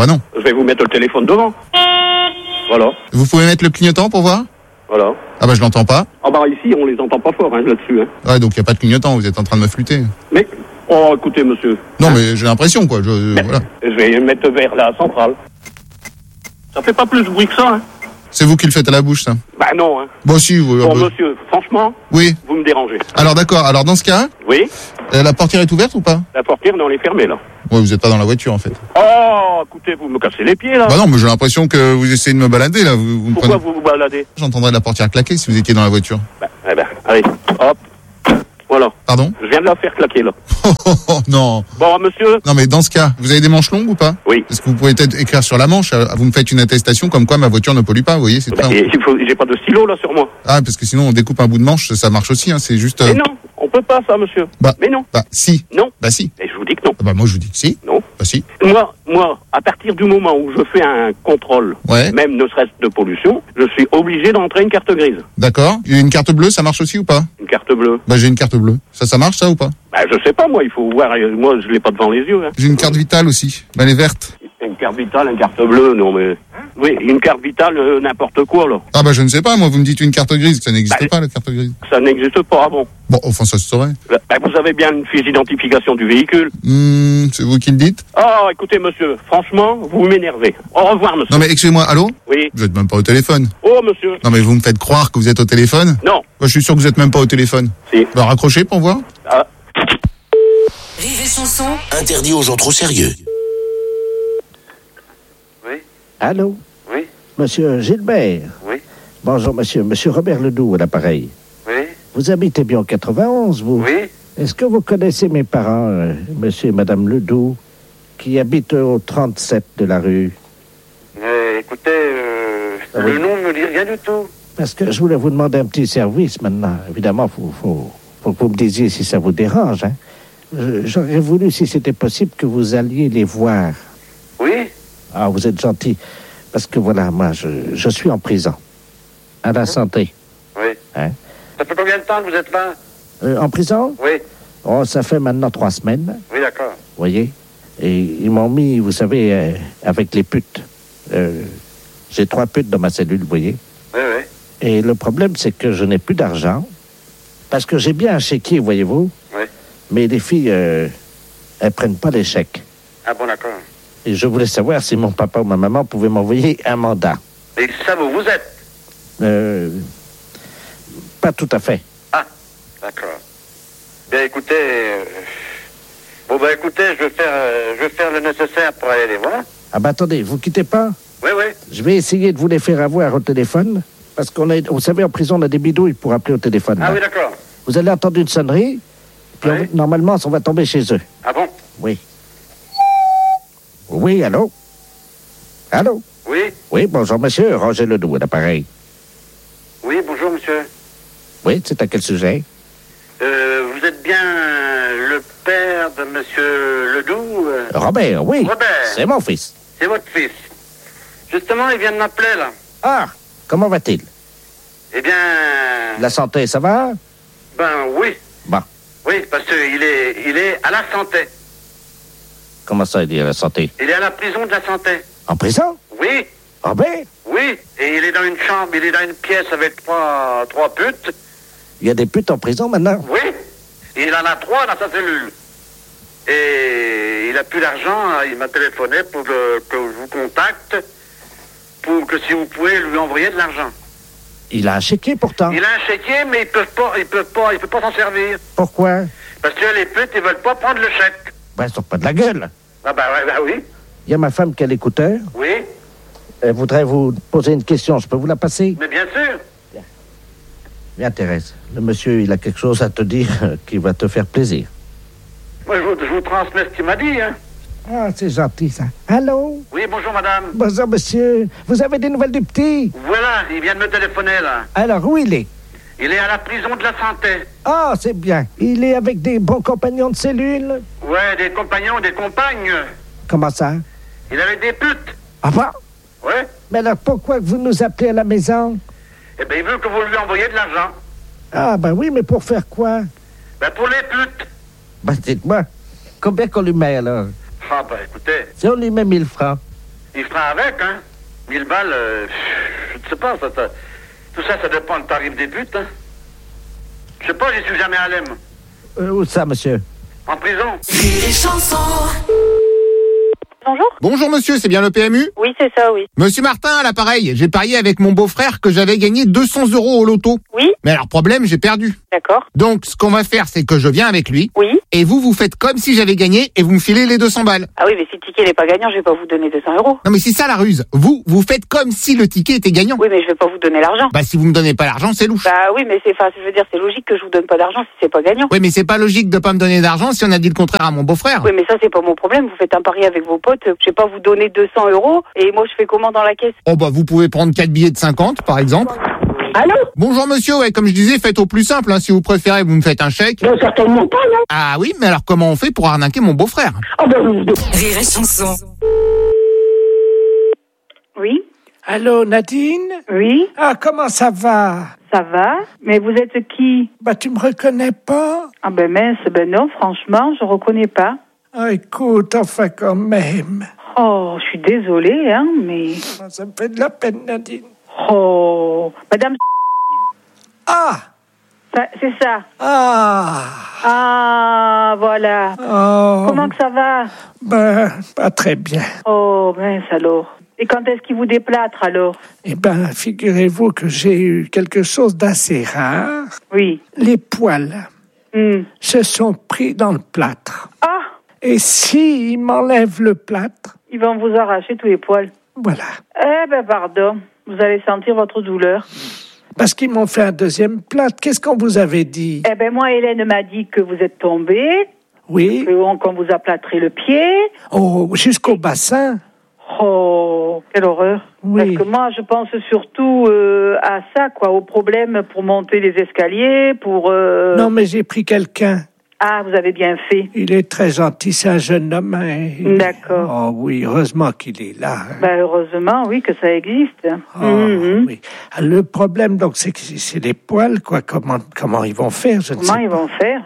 vais vous mettre le téléphone devant. Voilà. Vous pouvez mettre le clignotant pour voir? Voilà. Ah bah je l'entends pas. Ah bah ici, on les entend pas fort, là-dessus. Ouais, donc il n'y a pas de clignotant, vous êtes en train de me flûter. Mais, oh, écoutez, monsieur. Non, mais j'ai l'impression, quoi. Voilà. Je vais mettre vers la centrale. Ça fait pas plus de bruit que ça, C'est vous qui le faites à la bouche, ça? Bah non, Bon, si, vous... Bon, monsieur, franchement, oui. Vous me dérangez. Alors, d'accord. Alors, dans ce cas, oui. La portière est ouverte ou pas? La portière, non, elle est fermée, là. Ouais, vous n'êtes pas dans la voiture, en fait. Oh, écoutez, vous me cassez les pieds, là. Bah non, mais j'ai l'impression que vous essayez de me balader, là. Pourquoi vous vous baladez? J'entendrais la portière claquer si vous étiez dans la voiture. Allez, hop. Voilà. Pardon? Je viens de la faire claquer, là. Oh, non. Bon, monsieur. Non, mais dans ce cas, vous avez des manches longues ou pas? Oui. Est-ce que vous pouvez peut-être écrire sur la manche? Vous me faites une attestation comme quoi ma voiture ne pollue pas, vous voyez? C'est j'ai pas de stylo, là, sur moi. Ah, parce que sinon, on découpe un bout de manche, ça marche aussi, hein. C'est juste... Mais non, on peut pas, ça, monsieur. Mais non. Si. Non. Bah, si. Et je vous dis que non. Bah, moi, je vous dis que si. Non. Bah, si. Moi, à partir du moment où je fais un contrôle, même ne serait-ce de pollution, je suis obligé d'entrer une carte grise. D'accord. Une carte bleue, ça marche aussi ou pas? Une carte bleue. Bah, j'ai une carte bleue. Ça marche, ça, ou pas? Bah, je sais pas, moi, il faut voir. Moi, je l'ai pas devant les yeux. J'ai une carte vitale aussi. Bah, elle est verte. Une carte vitale, une carte bleue, non, mais... Oui, une carte vitale, n'importe quoi, là. Ah, bah, je ne sais pas. Moi, vous me dites une carte grise. Ça n'existe pas, la carte grise. Ça n'existe pas, bon. Bon, enfin, ça se saurait. Bah, vous avez bien une fiche d'identification du véhicule. C'est vous qui le dites? Oh, écoutez, monsieur, franchement, vous m'énervez. Au revoir, monsieur. Non, mais excusez-moi, allô? Oui. Vous êtes même pas au téléphone. Oh, monsieur. Non, mais vous me faites croire que vous êtes au téléphone? Non. Bah, je suis sûr que vous êtes même pas au téléphone. Si. Bah, raccrochez pour voir. Ah. Rire et chanson. Interdit aux gens trop sérieux. Oui. Allô? Oui. Monsieur Gilbert? Oui. Bonjour, monsieur. Monsieur Robert Ledoux à l'appareil. Oui. Vous habitez bien en 91, vous? Oui. Est-ce que vous connaissez mes parents, monsieur et madame Ledoux, qui habitent au 37 de la rue? Écoutez, le nom ne me dit rien du tout. Parce que je voulais vous demander un petit service maintenant. Évidemment, faut que vous me disiez si ça vous dérange. Hein. J'aurais voulu, si c'était possible, que vous alliez les voir. Oui. Ah, vous êtes gentil. Parce que voilà, moi, je suis en prison. À la santé. Oui. Hein? Ça fait combien de temps que vous êtes là? En prison? Oui. Oh, ça fait maintenant 3 semaines. Oui, d'accord. Vous voyez? Et ils m'ont mis, vous savez, avec les putes. J'ai 3 putes dans ma cellule, vous voyez? Oui, oui. Et le problème, c'est que je n'ai plus d'argent. Parce que j'ai bien un chéquier, voyez-vous? Oui. Mais les filles, elles prennent pas les chèques. Ah bon, d'accord. Et je voulais savoir si mon papa ou ma maman pouvaient m'envoyer un mandat. Et ça, vous êtes? Pas tout à fait. Ah, d'accord. Bien, écoutez... écoutez, je vais faire le nécessaire pour aller les voir. Ah bah attendez, vous quittez pas? Oui, oui. Je vais essayer de vous les faire avoir au téléphone. Parce vous savez, en prison, on a des bidouilles pour appeler au téléphone. Ah là. oui, d'accord. Vous allez entendre une sonnerie, puis normalement, on va tomber chez eux. Ah bon? Oui. Oui, allô? Allô? Oui. Oui, bonjour, monsieur. Roger Ledoux, à l'appareil. Oui, bonjour, monsieur. Oui, c'est à quel sujet? Vous êtes bien le père de monsieur Ledoux? Robert, oui. Robert. C'est mon fils. C'est votre fils. Justement, il vient de m'appeler, là. Ah, comment va-t-il? Eh bien... La santé, ça va? Ben, oui. Bon. Oui, parce qu'il est à la santé. Comment ça, il est à la santé? Il est à la prison de la santé. En prison? Oui. Robert? Oui, et il est dans une chambre, il est dans une pièce avec trois putes. Il y a des putes en prison maintenant? Oui, il en a 3 dans sa cellule. Et il a plus d'argent, il m'a téléphoné pour que je vous contacte, pour que si vous pouvez lui envoyer de l'argent. Il a un chéquier pourtant. Il a un chéquier, mais il peut pas s'en servir. Pourquoi? Parce que les putes, ils veulent pas prendre le chèque. Ben, ils sont pas de la gueule. Ah bah oui. Il y a ma femme qui a l'écouteur. Oui. Elle voudrait vous poser une question. Je peux vous la passer? Mais bien sûr. Bien, Thérèse. Le monsieur, il a quelque chose à te dire qui va te faire plaisir. Moi, je vous transmets ce qu'il m'a dit, hein. Ah, c'est gentil, ça. Allô? Oui, bonjour, madame. Bonjour, monsieur. Vous avez des nouvelles du petit? Voilà, il vient de me téléphoner, là. Alors, où il est? Il est à la prison de la santé. Ah, c'est bien. Il est avec des bons compagnons de cellule? Ouais, des compagnons, des compagnes. Comment ça? Il avait des putes. Ah bon? Ouais. Mais alors, pourquoi vous nous appelez à la maison? Eh bien, il veut que vous lui envoyiez de l'argent. Ah, ben oui, mais pour faire quoi? Ben, pour les putes. Ben, dites-moi, combien qu'on lui met, alors? Ah, ben, écoutez. Si on lui met 1000 francs. il fera avec, hein. 1000 balles, je ne sais pas, tout ça, ça dépend du tarif des buts, hein. Je sais pas, j'y suis jamais allé, moi. Où ça, monsieur? En prison. Rire et chanson. Bonjour. Bonjour monsieur, c'est bien le PMU? Oui, c'est ça, oui. Monsieur Martin, à l'appareil, j'ai parié avec mon beau-frère que j'avais gagné 200 € au loto. Oui. Mais alors, problème, j'ai perdu. D'accord. Donc, ce qu'on va faire, c'est que je viens avec lui. Oui. Et vous faites comme si j'avais gagné et vous me filez les 200 balles. Ah oui, mais si le ticket n'est pas gagnant, je vais pas vous donner 200 €. Non mais c'est ça la ruse. Vous faites comme si le ticket était gagnant. Oui, mais je vais pas vous donner l'argent. Bah si vous me donnez pas l'argent, c'est louche. Bah oui, mais je veux dire, c'est logique que je vous donne pas d'argent si c'est pas gagnant. Oui, mais c'est pas logique de pas me donner d'argent si on a dit le contraire à mon beau-frère. Oui, mais ça, c'est pas mon problème. Vous faites un pari avec vos potes. Je vais pas vous donner 200 € et moi, je fais comment dans la caisse? Oh bah vous pouvez prendre 4 billets de 50 par exemple. Allô? Bonjour monsieur, ouais, comme je disais, faites au plus simple, hein. Si vous préférez, vous me faites un chèque. Non, certainement pas, non. Ah oui, mais alors comment on fait pour arnaquer mon beau-frère? Oh bah Rire et chanson. Oui. Allô, Nadine? Oui. Ah, comment ça va? Ça va? Mais vous êtes qui? Bah, tu me reconnais pas? Ah ben mince, ben non, franchement, je reconnais pas. Ah, écoute, enfin quand même. Oh, je suis désolée, hein, mais... Ça me fait de la peine, Nadine. Oh, madame... Ah! C'est ça. Ah! Ah, voilà. Oh. Comment que ça va? Ben, pas très bien. Oh, mince alors. Et quand est-ce qu'il vous déplâtre alors? Eh ben, figurez-vous que j'ai eu quelque chose d'assez rare. Oui. Les poils se sont pris dans le plâtre. Ah! Et s'ils m'enlèvent le plâtre... Ils vont vous arracher tous les poils. Voilà. Eh ben, pardon. Vous allez sentir votre douleur. Parce qu'ils m'ont fait un deuxième plâtre. Qu'est-ce qu'on vous avait dit? Eh ben, moi, Hélène m'a dit que vous êtes tombé. Oui. Qu'on vous a plâtré le pied. Oh, jusqu'au bassin. Oh, quelle horreur. Oui. Parce que moi, je pense surtout à ça, quoi, au problème pour monter les escaliers, pour... Non, mais j'ai pris quelqu'un. Ah, vous avez bien fait. Il est très gentil, c'est un jeune homme. Hein. D'accord. Oh oui, heureusement qu'il est là. Hein. Ben, heureusement, oui, que ça existe. Oh, oui. Le problème, donc, c'est que c'est les poils, quoi. Comment ils vont faire, je ne sais pas. Comment ils vont faire?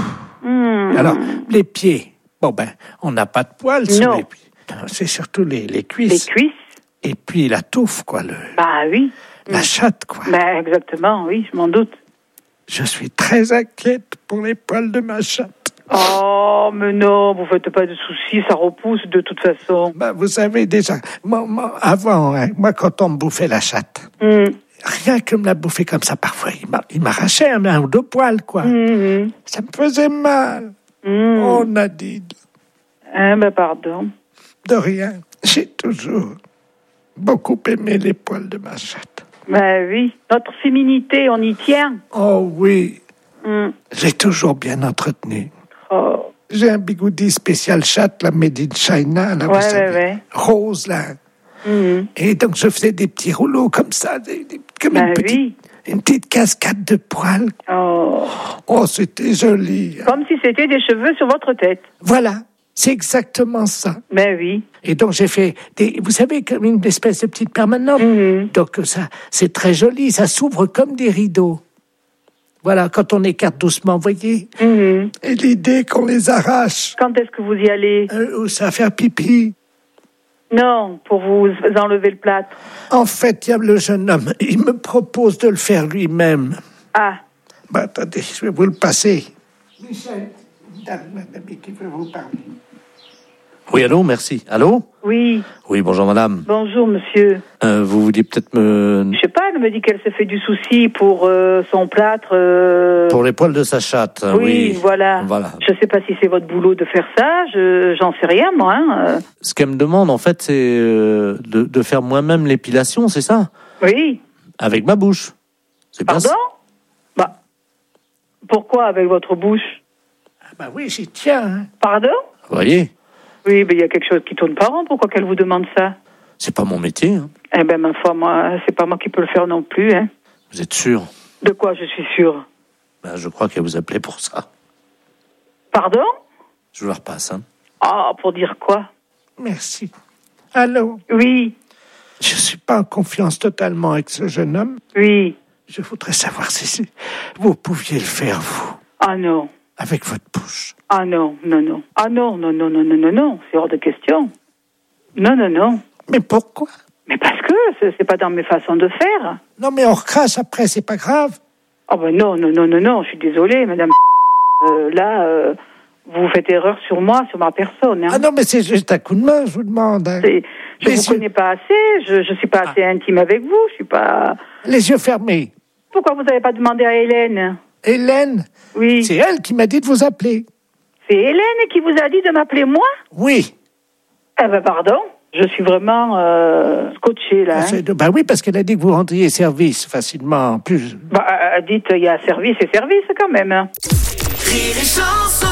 Alors, les pieds. Bon, ben, on n'a pas de poils sur les pieds. C'est surtout les cuisses. Les cuisses? Et puis la touffe, quoi. Bah oui. La chatte, quoi. Ben, exactement, oui, je m'en doute. Je suis très inquiète pour les poils de ma chatte. Oh, mais non, vous faites pas de soucis, ça repousse de toute façon. Ben, vous savez déjà, avant, hein, moi, quand on me bouffait la chatte, rien que me la bouffer comme ça, parfois, il m'arrachait un ou deux poils, quoi. Ça me faisait mal. Oh, Nadine. Hein, ben, pardon. De rien. J'ai toujours beaucoup aimé les poils de ma chatte. Ben oui, notre féminité, on y tient. Oh oui. J'ai toujours bien entretenu. Oh. J'ai un bigoudi spécial chatte, la made in China, là, vous savez, rose, là. Et donc, je faisais des petits rouleaux comme ça, comme une petite cascade de poils. Oh, c'était joli. Comme si c'était des cheveux sur votre tête. Voilà. C'est exactement ça. Ben oui. Et donc, j'ai fait vous savez, comme une espèce de petite permanente. Donc, ça, c'est très joli. Ça s'ouvre comme des rideaux. Voilà, quand on écarte doucement, vous voyez. Et l'idée qu'on les arrache. Quand est-ce que vous y allez? Où ça fait pipi. Non, pour vous enlever le plâtre. En fait, il y a le jeune homme. Il me propose de le faire lui-même. Ah. Ben, attendez, je vais vous le passer. Michel, madame qui veut vous parler. Oui, allô, merci. Allô? Oui. Oui, bonjour madame. Bonjour monsieur. Vous vouliez peut-être me... Je sais pas, elle me dit qu'elle se fait du souci pour son plâtre. Pour les poils de sa chatte. Oui, voilà. Je sais pas si c'est votre boulot de faire ça, j'en sais rien moi. Hein. Ce qu'elle me demande en fait, c'est de faire moi-même l'épilation, c'est ça? Oui. Avec ma bouche. C'est Pardon? Bah, pourquoi avec votre bouche? Ah bah oui, j'y tiens. Hein. Pardon? Vous voyez? Oui, mais il y a quelque chose qui tourne pas rond. Pourquoi qu'elle vous demande ça? C'est pas mon métier. Hein. Eh ben, ma foi, moi, c'est pas moi qui peux le faire non plus. Hein. Vous êtes sûr? De quoi je suis sûre? Ben, je crois qu'elle vous appelait pour ça. Pardon? Je vous la repasse. Hein. Ah, pour dire quoi? Merci. Allô? Oui. Je suis pas en confiance totalement avec ce jeune homme. Oui. Je voudrais savoir si vous pouviez le faire, vous. Ah non. Avec votre bouche. Ah non, non, non. Ah non, non, non, non, non, non, non. C'est hors de question. Non, non, non. Mais pourquoi? Mais parce que c'est pas dans mes façons de faire. Non, mais on recrache après, c'est pas grave. Oh ben non, je suis désolée, madame. Vous faites erreur sur moi, sur ma personne. Hein. Ah non, mais c'est juste un coup de main, je vous demande. Hein. Je vous connais pas assez, je suis pas assez intime avec vous, je suis pas... Les yeux fermés. Pourquoi vous n'avez pas demandé à Hélène? Hélène? Oui. C'est elle qui m'a dit de vous appeler. C'est Hélène qui vous a dit de m'appeler moi? Oui. Eh ben pardon, je suis vraiment scotchée là. Bah oui, parce qu'elle a dit que vous rendriez service facilement. Plus. Bah dites, il y a service et service quand même. Hein. Rire et chanson.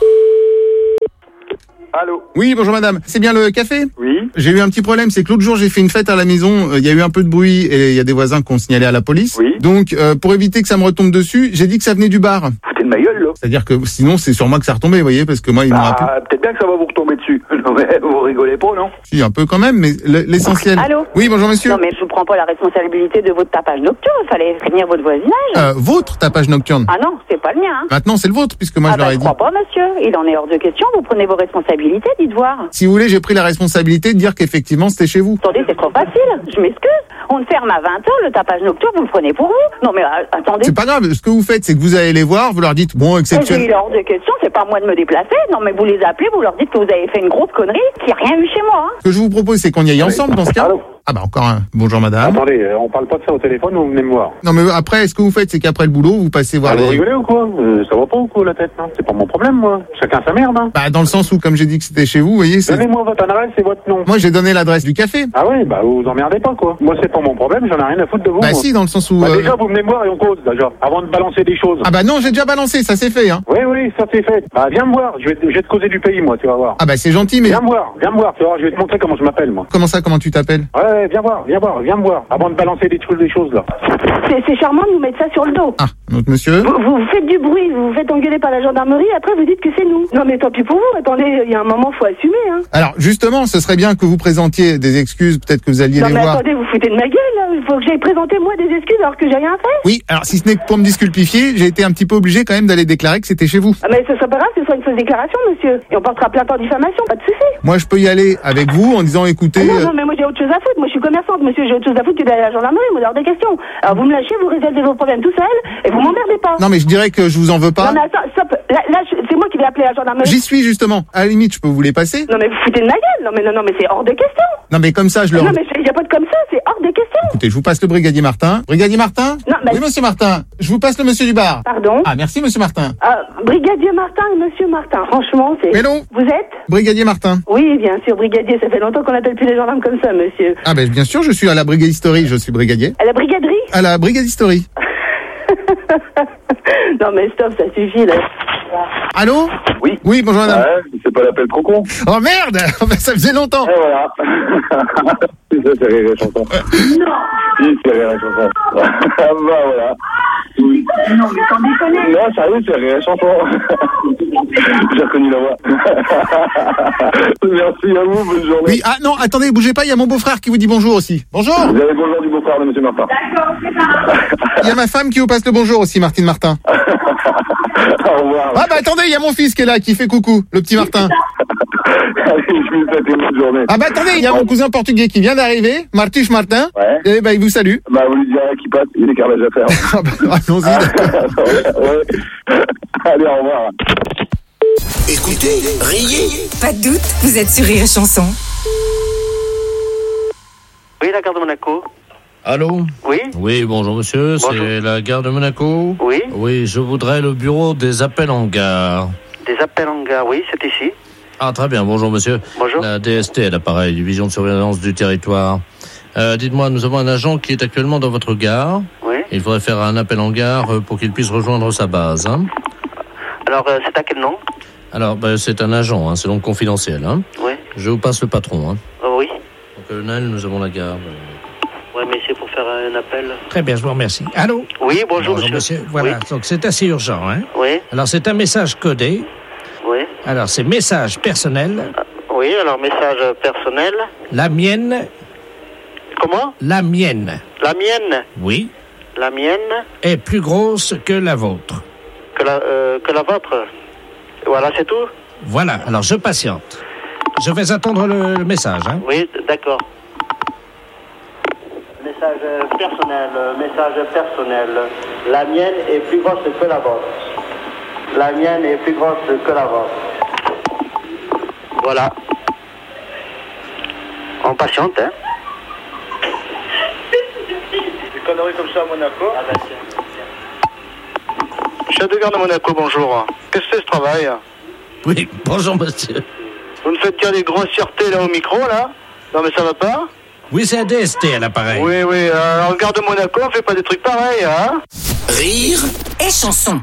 Allô? Oui, bonjour madame. C'est bien le café? Oui. J'ai eu un petit problème, c'est que l'autre jour j'ai fait une fête à la maison, il y a eu un peu de bruit et il y a des voisins qui ont signalé à la police. Oui. Donc pour éviter que ça me retombe dessus, j'ai dit que ça venait du bar. Foutez de ma gueule là. C'est-à-dire que sinon c'est sur moi que ça retombait, vous voyez, parce que moi ils m'ont rappelé. Peut-être bien que ça va vous retomber dessus. Non mais vous rigolez pas, non? Si, un peu quand même, mais l'essentiel. Allô? Oui, bonjour monsieur. Non mais je vous prends pas la responsabilité de votre tapage nocturne, il fallait prévenir votre voisinage. Votre tapage nocturne? Ah non, c'est pas le mien. Hein. Maintenant c'est le vôtre, puisque moi je leur ai je dit. crois pas monsieur, il en est hors de question, vous prenez vos responsabilités, dites voir. Si vous voulez, j'ai pris la responsabilité de dire qu'effectivement c'était chez vous. Attendez, c'est trop facile, je m'excuse. On ferme à 20h, le tapage nocturne, vous le prenez pour vous. Non mais attendez. C'est pas grave, ce que vous faites, c'est que vous allez les voir, vous leur dites, bon, exceptionnel. Il est hors de question, c'est pas à moi de me déplacer. Non mais vous les appelez, vous leur dites que vous avez fait une grosse connerie, qu'il n'y a rien eu chez moi. Hein. Ce que je vous propose, c'est qu'on y aille ensemble dans ce cas. Allô? Ah bah encore un. Bonjour madame. Attendez, on parle pas de ça au téléphone, vous venez me voir. Non mais après, ce que vous faites, c'est qu'après le boulot, vous passez voir Vous rigolez ou quoi? Ça va pas ou quoi la tête, non? C'est pas mon problème, moi. Chacun sa merde, hein. Bah dans le sens où, comme j'ai dit que c'était chez vous, vous voyez, c'est... Donnez-moi votre adresse et votre nom. Moi j'ai donné l'adresse du café. Ah ouais, bah vous emmerdez pas, quoi. Moi c'est pas mon problème, j'en ai rien à foutre de vous. Bah moi. si, dans le sens où... Bah déjà, vous venez me voir et on cause, déjà, avant de balancer des choses. Ah bah non, j'ai déjà balancé, ça c'est fait, hein. Oui, ça c'est fait. Bah viens me voir, je vais te causer du pays, moi, tu vas voir. Ah bah c'est gentil, mais... Viens me voir, tu vas voir, je vais te montrer comment je m'appelle, moi. Comment ça, comment tu t'appelles? Ouais, viens me voir, avant de balancer des choses, là. C'est charmant de nous mettre ça sur le dos. Ah, notre monsieur? Vous faites du bruit, vous vous faites engueuler par la gendarmerie, après vous dites que c'est nous. Non mais tant pis pour vous, attendez, il y a un moment, faut assumer, hein. Alors, justement, ce serait bien que vous présentiez des excuses, peut-être que vous alliez non, les mais voir. Attendez, vous foutez de ma gueule, là. Il faut que j'aille présenter moi des excuses alors que j'ai rien fait. Oui, alors si ce n'est que pour me disculpifier, j'ai été un petit peu obligé quand même d'aller déclarer que c'était chez vous. Ah mais ça serait pas grave que ce soit une fausse déclaration, monsieur. Et on portera plainte en diffamation, pas de souci. Moi, je peux y aller avec vous en disant, écoutez... Non, mais moi j'ai autre chose à foutre. Moi je suis commerçante, monsieur, j'ai autre chose à foutre que d'aller à la gendarmerie, moi, hors de question. Alors vous me lâchez, vous résolvez vos problèmes tout seul, et vous m'emmerdez pas. Non, mais je dirais que je vous en veux pas. Non mais attends, stop. Là c'est moi qui vais appeler la gendarmerie. J'y suis justement. À la limite, je peux vous les passer. Non mais vous foutez de ma gueule. Non mais c'est hors de question. Non mais comme ça, je leur... Non mais il y a pas de comme ça, c'est hors de question. Écoutez, je vous passe le brigadier Martin. Brigadier Martin? Non, mais... Oui, monsieur Martin. Je vous passe le monsieur du bar. Pardon? Ah, merci, monsieur Martin. Brigadier Martin et monsieur Martin, franchement, c'est... Hello? Vous êtes? Brigadier Martin. Oui, bien sûr, brigadier, ça fait longtemps qu'on appelle plus les gendarmes comme ça, monsieur. Ah ben bien sûr, je suis à la brigadisterie, je suis brigadier. À la brigaderie? À la brigadisterie. Non mais stop, ça suffit là. Allô? Oui. Oui, bonjour madame. Ouais, c'est pas l'appel trop con. Oh merde! Ça faisait longtemps. Et voilà. Ça, c'est Rire et Chanson. Non. Si, c'est Rire et Chanson. Ah bah voilà. Oui. Non mais sans déconner. Non, sérieux, c'est Rire et Chanson. J'ai reconnu la voix. Merci à vous, bonne journée. Oui, ah non, attendez, bougez pas, il y a mon beau-frère qui vous dit bonjour aussi. Bonjour! Vous avez le bonjour du beau-frère de monsieur Martin. D'accord, c'est ça. Il y a ma femme qui vous passe le bonjour aussi, Martine Martin. Au revoir. Ah bah attendez, il y a mon fils qui est là, qui fait coucou, le petit Martin. Allez, je vous souhaite une bonne journée. Ah bah attendez, il y a mon cousin portugais qui vient d'arriver, Martiche Martin. Ouais. Et bah il vous salue. Bah vous lui direz qu'il passe, il y a des carrelages à faire. Ah bah allons-y. Ouais. Allez, au revoir. Écoutez, riez. Pas de doute, vous êtes sur Rire et Chanson. Oui, la gare de Monaco. Allô? Oui? Oui, bonjour monsieur, Bonjour. c'est la gare de Monaco? Oui? Oui, je voudrais le bureau des appels en gare. Des appels en gare, oui, c'est ici. Ah, très bien, bonjour monsieur. Bonjour. La DST à l'appareil, division de surveillance du territoire. Dites-moi, nous avons un agent qui est actuellement dans votre gare. Oui. Il faudrait faire un appel en gare pour qu'il puisse rejoindre sa base. Hein. Alors, c'est à quel nom? Alors, c'est un agent, hein, c'est donc confidentiel. Hein. Oui. Je vous passe le patron. Hein. Oui. Colonel, nous avons la gare. Oui, mais c'est pour faire un appel. Très bien, je vous remercie. Allô? Oui, bonjour monsieur. Voilà, Oui. donc c'est assez urgent, hein? Oui. Alors c'est un message codé. Oui. Alors c'est message personnel. Oui, alors message personnel. La mienne. Comment? La mienne. La mienne. Oui. La mienne. Est plus grosse que la vôtre. Que la vôtre. Voilà, c'est tout? Voilà, alors je patiente. Je vais attendre le message, hein? Oui, d'accord. Message personnel. La mienne est plus grosse que la vôtre. La mienne est plus grosse que la vôtre. Voilà. On patiente, hein. Des conneries comme ça à Monaco. Chef de gare de Monaco, bonjour. Qu'est-ce que c'est ce travail? Oui, bonjour monsieur. Vous me faites dire des grossièretés là au micro, là? Non mais ça va pas? Oui, c'est un DST à l'appareil. Oui, en gare de Monaco, on fait pas des trucs pareils, hein? Rire et chanson.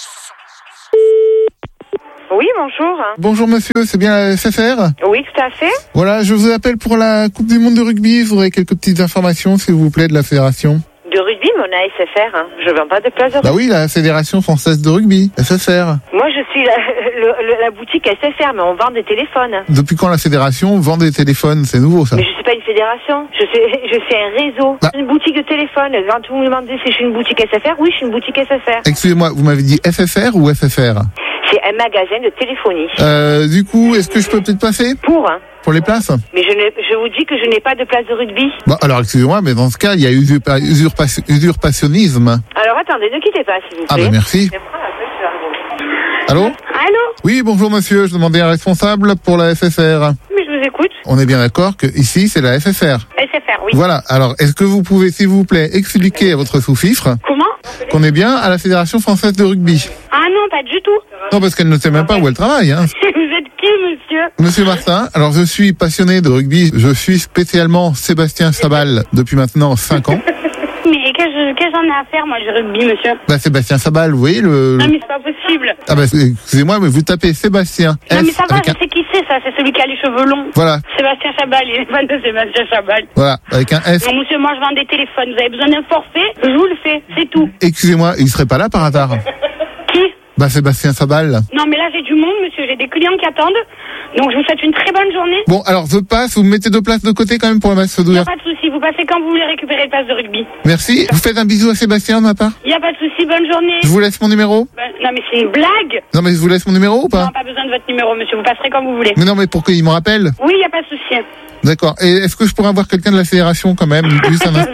Oui, bonjour. Bonjour monsieur, c'est bien la FFR? Oui, tout à fait. Voilà, je vous appelle pour la Coupe du Monde de rugby. Je voudrais quelques petites informations, s'il vous plaît, de la fédération. De rugby, mais on a SFR. Hein. Je vends pas de place de rugby. Bah oui, la Fédération Française de Rugby, FFR. Moi, je suis la boutique SFR, mais on vend des téléphones. Depuis quand la fédération vend des téléphones? C'est nouveau, ça. Mais je suis pas une fédération. Je suis un réseau. Une boutique de téléphone. Quand vous me demandez si je suis une boutique SFR, oui, je suis une boutique SFR. Excusez-moi, vous m'avez dit FFR ou FFR? C'est un magasin de téléphonie. Du coup, est-ce que je peux peut-être passer? Pour les places? Mais je vous dis que je n'ai pas de place de rugby. Bon, alors excusez-moi, mais dans ce cas, il y a usurpationnisme. Alors attendez, ne quittez pas, s'il vous plaît. Ah bah merci. Allô? Allô? Oui, bonjour monsieur, je demandais un responsable pour la FFR. Mais je vous écoute. On est bien d'accord que ici, c'est la FFR. SFR, oui. Voilà, alors est-ce que vous pouvez, s'il vous plaît, expliquer à votre sous-fifre Comment? Qu'on est bien à la Fédération Française de Rugby? Ah non, pas du tout. Non, parce qu'elle ne sait même pas où elle travaille, hein. Vous êtes qui, monsieur? Monsieur Martin, alors je suis passionné de rugby. Je suis spécialement Sébastien Sabal depuis maintenant 5 ans. Mais qu'est-ce que j'en ai à faire, moi, du rugby, monsieur? Bah, Sébastien Sabal, vous voyez Non, mais c'est pas possible. Ah bah, excusez-moi, mais vous tapez Sébastien. Non, mais ça va, je sais qui c'est, ça. C'est celui qui a les cheveux longs. Voilà. Sébastien Sabal, il est fan de Sébastien Sabal. Voilà, avec un S. Non, monsieur, moi, je vends des téléphones. Vous avez besoin d'un forfait? Je vous le fais, c'est tout. Excusez-moi, il serait pas là par hasard? Qui? Bah, Sébastien Sabal. Non, mais là, j'ai du monde, monsieur. J'ai des clients qui attendent. Donc, je vous souhaite une très bonne journée. Bon, alors, je passe. Vous me mettez 2 places de côté quand même pour le match Il n'y a d'ouverture. pas de souci. Vous passez quand vous voulez récupérer le passe de rugby. Merci. Vous faites un bisou à Sébastien de ma part? Il n'y a pas de souci. Bonne journée. Je vous laisse mon numéro? Non, mais c'est une blague. Non, mais je vous laisse mon numéro ou pas? Non, pas besoin de votre numéro, monsieur. Vous passerez quand vous voulez. Mais non, mais pour qu'il me rappelle? Oui, il n'y a pas de souci. D'accord. Et est-ce que je pourrais avoir quelqu'un de la fédération quand même? Juste un...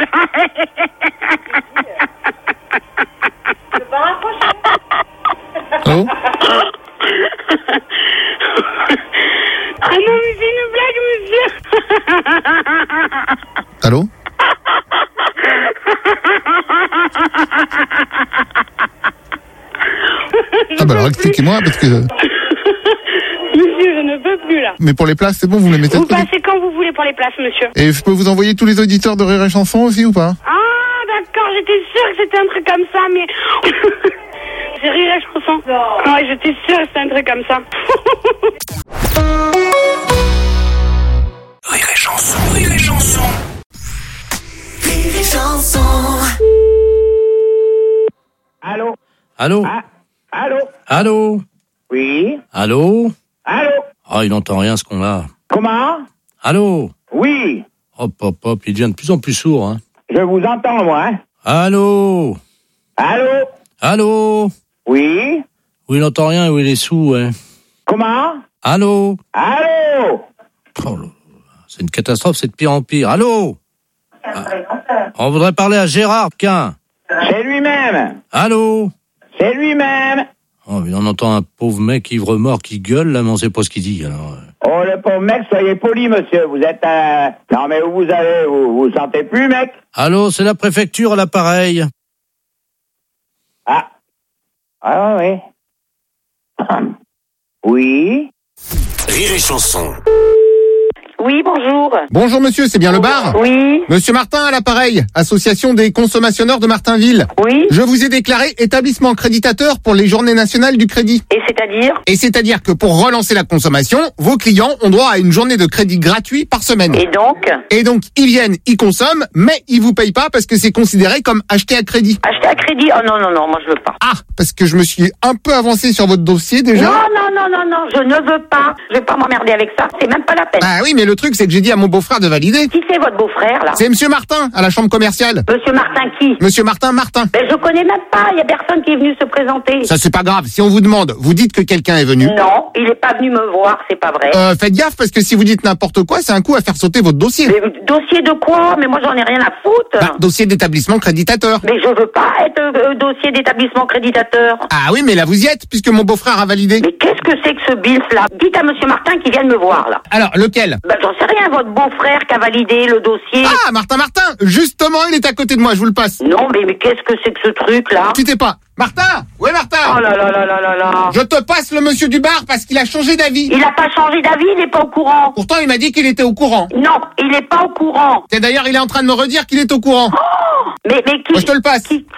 Allô? Ah non, mais c'est une blague, monsieur. Allô? Ah bah alors expliquez-moi parce que... Monsieur, je ne peux plus là. Mais pour les places, c'est bon, vous les mettez de Vous côté? passez quand vous voulez pour les places, monsieur. Et je peux vous envoyer tous les auditeurs de Rire et Chanson aussi ou pas? Ah, d'accord, j'étais sûre que c'était un truc comme ça, mais... C'est Rire et Chanson. Ouais, j'étais sûre que c'était un truc comme ça. Rire et Chanson, Rire et Chanson. Rire et Chanson. Allô? Allô? Allô? Allô? Oui? Allô? Allô? Ah, il n'entend rien ce qu'on a. Comment? Allô? Oui? Hop, hop, hop, il devient de plus en plus sourd, hein. Je vous entends, moi, hein? Allô? Allô? Allô? Oui? Oui, il n'entend rien, oui, il est sourd, ouais. Comment? Allô? Allô? Oh là là, c'est une catastrophe, c'est de pire en pire. Allô? Ah, on voudrait parler à Gérard, tiens. C'est lui-même. Allô? C'est lui-même. Oh, mais on entend un pauvre mec ivre-mort qui gueule, là, mais on sait pas ce qu'il dit, alors. Oh, le pauvre mec, soyez poli, monsieur. Vous êtes Non, mais où vous allez? Vous sentez plus, mec? Allô, c'est la préfecture à l'appareil. Ah. Ah, oui. Oui? Rire et Chanson. Oui, bonjour. Bonjour monsieur, c'est bien le bar? Oui. Monsieur Martin à l'appareil, association des consommateurs de Martinville. Oui. Je vous ai déclaré établissement créditateur pour les journées nationales du crédit. Et c'est-à-dire? Et c'est-à-dire que pour relancer la consommation, vos clients ont droit à une journée de crédit gratuit par semaine. Et donc? Et donc, ils viennent, ils consomment, mais ils vous payent pas parce que c'est considéré comme acheté à crédit. Acheter à crédit? Oh non, non, non, moi je veux pas. Ah, parce que je me suis un peu avancé sur votre dossier déjà. Non, non, non, non, non, je ne veux pas. Je vais pas m'emmerder avec ça. C'est même pas la peine. Ah oui, mais le truc, c'est que j'ai dit à mon beau-frère de valider. Qui c'est votre beau-frère, là? C'est Monsieur Martin, à la chambre commerciale. Monsieur Martin qui? Monsieur Martin. Ben, je connais même pas, il y a personne qui est venu se présenter. Ça, c'est pas grave. Si on vous demande, vous dites que quelqu'un est venu. Non, il est pas venu me voir, c'est pas vrai. Faites gaffe, parce que si vous dites n'importe quoi, c'est un coup à faire sauter votre dossier. Mais, dossier de quoi? Mais moi, j'en ai rien à foutre. Dossier d'établissement créditateur. Mais je veux pas être dossier d'établissement créditateur. Ah oui, mais là, vous y êtes, puisque mon beau-frère a validé. Mais qu'est-ce que c'est que ce BILS, là? Dites à Monsieur Martin qu'il vienne me voir, là. Alors, lequel? Ben, j'en sais rien, votre beau-frère qui a validé le dossier. Ah, Martin. Justement, il est à côté de moi, je vous le passe. Non, mais qu'est-ce que c'est que ce truc-là? Quittez pas. Martin! Ouais, Martin! Oh là là là là là là! Je te passe le monsieur du bar parce qu'il a changé d'avis. Il a pas changé d'avis, il est pas au courant. Pourtant, il m'a dit qu'il était au courant. Non, il est pas au courant. Et d'ailleurs, il est en train de me redire qu'il est au courant. Oh, mais qui? Je te le passe. Qui?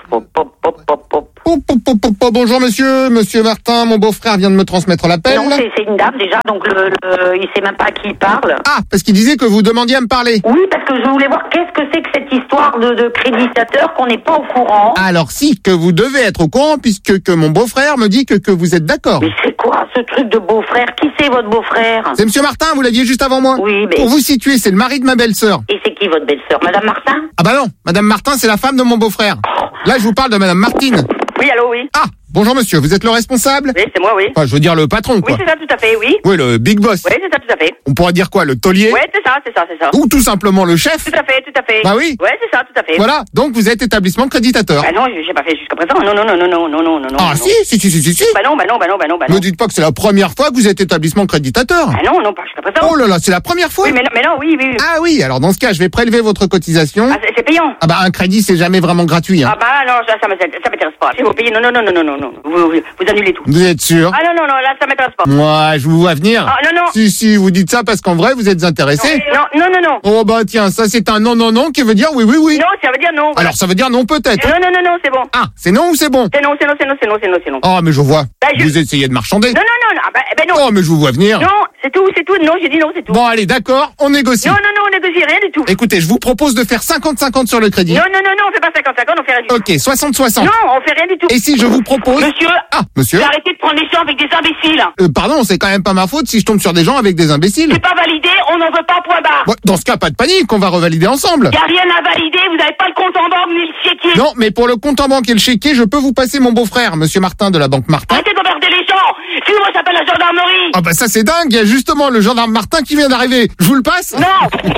Bonjour monsieur Martin, mon beau-frère vient de me transmettre l'appel. Non, c'est une dame déjà, donc il sait même pas à qui il parle. Ah, parce qu'il disait que vous demandiez à me parler. Oui, parce que je voulais voir qu'est-ce que c'est que cette histoire de créditateur qu'on n'est pas au courant. Alors si, que vous devez être au courant puisque que mon beau-frère me dit que vous êtes d'accord. Mais c'est quoi ce truc de beau-frère? Qui c'est votre beau-frère? C'est monsieur Martin, vous l'aviez juste avant moi. Oui, mais... Pour vous situer, c'est le mari de ma belle-sœur. Et c'est qui votre belle-sœur? Madame Martin? Ah bah non, Madame Martin, c'est la femme de mon beau-frère. Là, je vous parle de Madame Martine. Oui, allô, oui. Ah, bonjour monsieur, vous êtes le responsable? Oui, c'est moi, oui. Enfin, je veux dire le patron, quoi. Oui, c'est ça, tout à fait, oui. Oui, le big boss. Oui, c'est ça, tout à fait. On pourrait dire quoi, le taulier? Oui, c'est ça. Ou tout simplement le chef? Tout à fait. Bah oui. Oui, c'est ça, tout à fait. Voilà, donc vous êtes établissement créditateur. Bah non, j'ai pas fait jusqu'à présent. Non. Ah si. Bah non. Ne dites pas que c'est la première fois que vous êtes établissement créditateur. Ah non, pas jusqu'à présent. Oh là là, c'est la première fois? Oui, mais non, oui. Ah oui, alors dans ce cas, je vais prélever votre cotisation. Ah, c'est payant. Ah bah un crédit, c'est jamais vraiment gratuit. Hein. Ah bah non, ça m'intéresse pas. Si vous payez, non. Vous annulez tout. Vous êtes sûr? Ah non, là, ça m'intéresse pas. Moi, je vous vois venir. Ah non. Si, vous dites ça parce qu'en vrai, vous êtes intéressé. Non. Oh bah tiens, ça c'est un non qui veut dire oui. Non, ça veut dire non. Alors ça veut dire non peut-être. Non, c'est bon. Ah, c'est non ou c'est bon? C'est non. Oh mais je vois. Vous essayez de marchander. Non. Non. Oh mais je vous vois venir. Non, c'est tout. Non, j'ai dit non, c'est tout. Bon allez, d'accord, on négocie. Non, on négocie rien du tout. Écoutez, je vous propose de faire 50-50 sur le crédit. Non, on fait pas 50-50, on fait rien du tout. Ok, 60-60. Non, on fait rien du tout. Et si je vous propose... Monsieur. Ah, monsieur. Arrêtez de prendre des gens avec des imbéciles. Pardon, c'est quand même pas ma faute si je tombe sur des gens avec des imbéciles. C'est pas validé, on n'en veut pas, point barre. Bon, dans ce cas, pas de panique, on va revalider ensemble. Y a rien à valider, vous n'avez pas le compte en banque ni le chéquier. Non, mais pour le compte en banque et le chéquier, je peux vous passer mon beau-frère, monsieur Martin de la banque Martin. Arrêtez d'emmerder les gens. Sinon, moi, j'appelle la gendarmerie. Ah bah ça c'est dingue, il y a justement le gendarme Martin qui vient d'arriver. Je vous le passe? Non.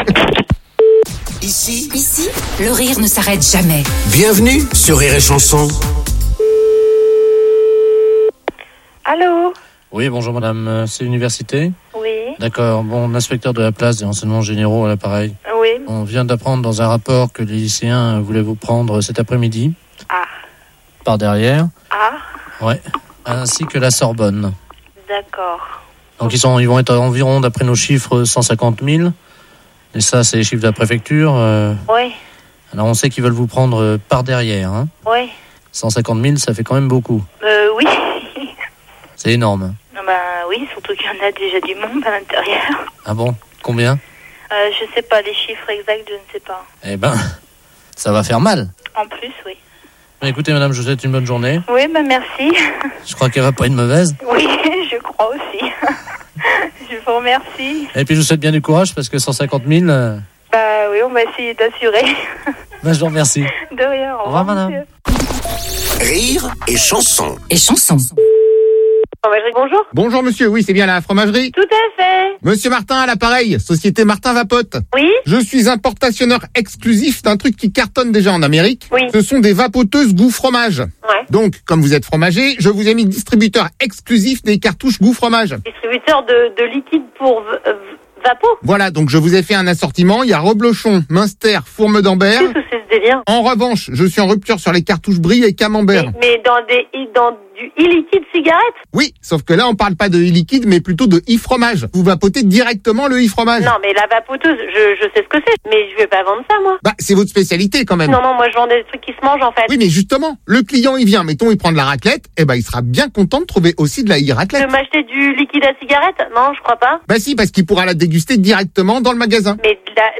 Ici, le rire ne s'arrête jamais. Bienvenue sur Rire et Chanson. Allô? Oui, bonjour madame, c'est l'université? Oui. D'accord, bon, l'inspecteur de la place des renseignements généraux à l'appareil. Oui. On vient d'apprendre dans un rapport que les lycéens voulaient vous prendre cet après-midi. Ah. Par derrière. Ah. Ouais. Ainsi que la Sorbonne. D'accord. Donc ils vont être environ, d'après nos chiffres, 150 000. Et ça, c'est les chiffres de la préfecture. Oui. Alors on sait qu'ils veulent vous prendre par derrière. Hein. Oui. 150 000, ça fait quand même beaucoup. Oui. C'est énorme. Oui, surtout qu'il y en a déjà du monde à l'intérieur. Ah bon? Combien? Je sais pas, les chiffres exacts, je ne sais pas. Eh ben, ça va faire mal. En plus, oui. Écoutez madame, je vous souhaite une bonne journée. Oui, merci. Je crois qu'elle va pas être mauvaise. Oui, je crois aussi. Je vous remercie. Et puis je vous souhaite bien du courage parce que 150 000... oui, on va essayer d'assurer. Je vous remercie. De rien, au revoir madame. Rire et chanson. Fromagerie, bonjour. Bonjour monsieur, oui c'est bien la fromagerie? Tout à fait. Monsieur Martin à l'appareil, société Martin Vapote. Oui. Je suis importationneur exclusif d'un truc qui cartonne déjà en Amérique. Oui. Ce sont des vapoteuses goût fromage. Ouais. Donc, comme vous êtes fromager, je vous ai mis distributeur exclusif des cartouches goût fromage. Distributeur de liquide pour Vapo. Voilà, donc je vous ai fait un assortiment. Il y a Reblochon, Münster, Fourme d'Ambert. Qu'est-ce que c'est ce délire? En revanche, je suis en rupture sur les cartouches Brie et Camembert. Mais dans du e-liquide cigarette? Oui, sauf que là, on parle pas de e-liquide, mais plutôt de e-fromage. Vous vapotez directement le e-fromage. Non, mais la vapoteuse, je sais ce que c'est, mais je vais pas vendre ça, moi. Bah, c'est votre spécialité quand même. Non, moi je vends des trucs qui se mangent en fait. Oui, mais justement, le client il vient, mettons, il prend de la raclette, et ben il sera bien content de trouver aussi de la e-raclette. De m'acheter du liquide à cigarette? Non, je crois pas. Bah si, parce qu'il pourra la déguster directement dans le magasin. Mais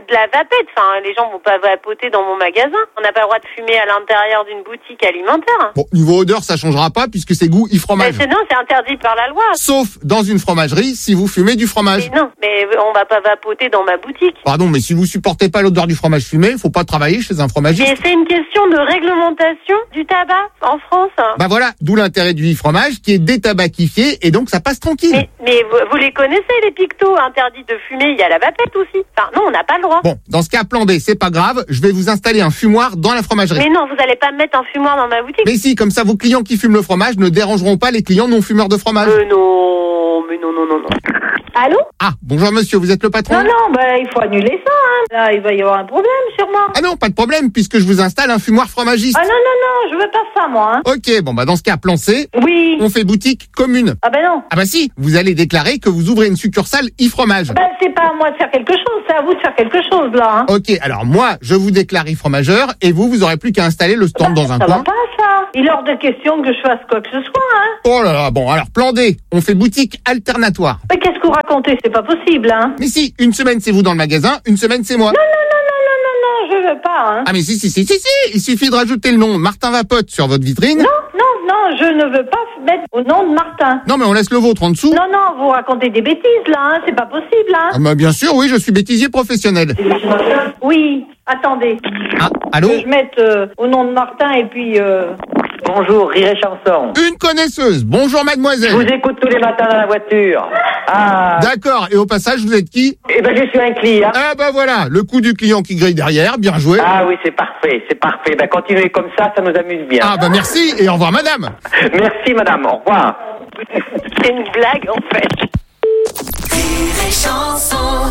de la vapette. Enfin, les gens vont pas vapoter dans mon magasin. On n'a pas le droit de fumer à l'intérieur d'une boutique alimentaire. Bon, niveau odeur, ça changera pas puisque c'est goût fromage. Non, c'est interdit par la loi. Sauf dans une fromagerie si vous fumez du fromage. Mais non, mais on va pas vapoter dans ma boutique. Pardon, mais si vous supportez pas l'odeur du fromage fumé, faut pas travailler chez un fromagiste. Mais c'est une question de réglementation du tabac en France. Bah voilà, d'où l'intérêt du fromage qui est détabacifié et donc ça passe tranquille. Mais vous les connaissez, les pictos interdits de fumer, il y a la vapette aussi. Enfin, non, on n'a pas le droit. Bon, dans ce cas, plan B, c'est pas grave, je vais vous installer un fumoir dans la fromagerie. Mais non, vous allez pas me mettre un fumoir dans ma boutique. Mais si, comme ça, vos clients qui fument le fromage ne dérangeront pas les clients non fumeurs de fromage. Non. Allô? Ah, bonjour monsieur, vous êtes le patron? Non, bah, il faut annuler ça, hein. Là, il va y avoir un problème, sûrement. Ah non, pas de problème, puisque je vous installe un fumoir fromagiste. Ah non, je veux pas ça, moi, hein. Ok, bon, bah, dans ce cas, plan C. Oui. On fait boutique commune. Ah ben non. Ah bah si, vous allez déclarer que vous ouvrez une succursale e-fromage. Ben, c'est pas à moi de faire quelque chose, c'est à vous de faire quelque chose, là, hein. Ok, alors moi, je vous déclare e-fromageur, et vous aurez plus qu'à installer le stand dans un ça coin. va pas, ça. Il est hors de question que je fasse quoi que ce soit, hein. Oh là là, bon, alors, plan D, on fait boutique alternatoire. Mais qu'est-ce que vous racontez? C'est pas possible, hein. Mais si, une semaine c'est vous dans le magasin, une semaine c'est moi. Non, je veux pas, hein. Ah mais si, il suffit de rajouter le nom Martin Vapote sur votre vitrine. Non, je ne veux pas mettre au nom de Martin. Non mais on laisse le vôtre en dessous. Non, vous racontez des bêtises, là, hein. C'est pas possible, hein. Ah bah bien sûr, oui, je suis bêtisier professionnel. Oui, attendez. Ah, allô? Que je mette au nom de Martin et puis... Bonjour, Rire et Chanson. Une connaisseuse. Bonjour mademoiselle. Je vous écoute tous les matins dans la voiture. Ah. D'accord, et au passage, vous êtes qui? Eh ben, je suis un client. Ah bah voilà, le coup du client qui grille derrière, bien joué. Ah oui, c'est parfait. Ben, continuez comme ça nous amuse bien. Ah bah merci, et au revoir madame. Merci madame, au revoir. C'est une blague, en fait. Rire et Chanson.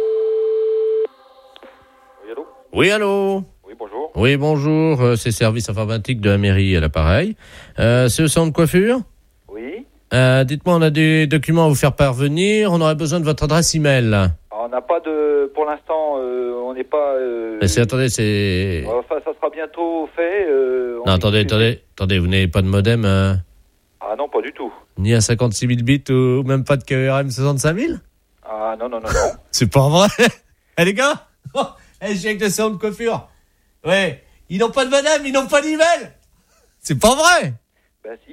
Oui, allô? Oui, bonjour. Oui, bonjour. C'est service informatique de la mairie à l'appareil. C'est le salon de coiffure? Oui. Dites-moi, on a des documents à vous faire parvenir. On aurait besoin de votre adresse email. Alors, on n'a pas de... Pour l'instant, on n'est pas... Attendez, c'est... Enfin, ça sera bientôt fait. Non, attendez, vous n'avez pas de modem Ah non, pas du tout. ni à 56 000 bits ou même pas de KRM 65 000? Ah non. C'est pas vrai. Eh les gars, je suis avec le salon de coiffure. Ouais, ils n'ont pas de madame, ils n'ont pas d'email. C'est pas vrai. Bah si.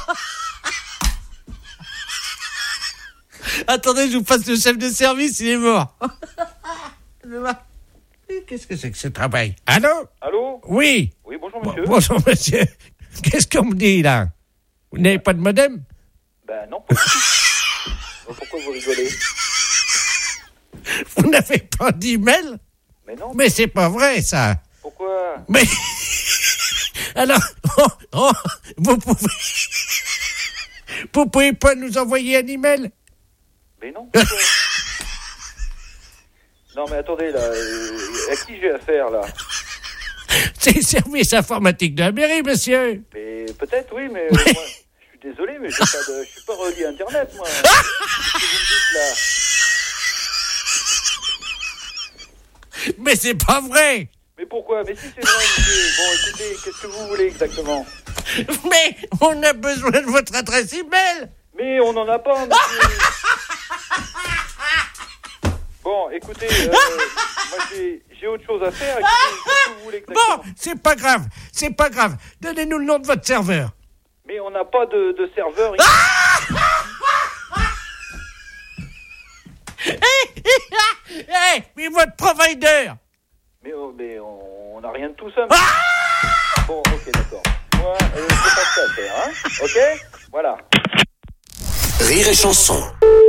Attendez, je vous passe le chef de service, il est mort. Qu'est-ce que c'est que ce travail? Allô? Allô? Oui. Oui, bonjour monsieur. Bonjour monsieur. Qu'est-ce qu'on me dit là? Vous n'avez pas de modem? Ben non, pas du tout. Pourquoi vous rigolez? Vous n'avez pas d'email? Mais non. Mais c'est pas vrai ça. Pourquoi? Mais alors, vous pouvez pas nous envoyer un email? Mais non. Non mais attendez là, à qui j'ai affaire là? C'est le service informatique de la mairie, monsieur. Mais peut-être oui, mais moi, je suis désolé, mais je suis pas relié à Internet moi. Qu'est-ce que vous me dites là? Mais c'est pas vrai. Mais pourquoi? Mais si c'est vrai, monsieur. Bon, écoutez, qu'est-ce que vous voulez exactement? Mais on a besoin de votre adresse email. Mais on n'en a pas, monsieur. Bon, écoutez, moi j'ai autre chose à faire. Écoutez, qu'est-ce que vous voulez exactement? Bon, c'est pas grave. Donnez-nous le nom de votre serveur. Mais on n'a pas de serveur. Mais votre provider. Mais on n'a rien de tout ça. Bon, ok, d'accord. Moi, c'est pas ça à faire, hein. Ok? Voilà. Rire et Chanson.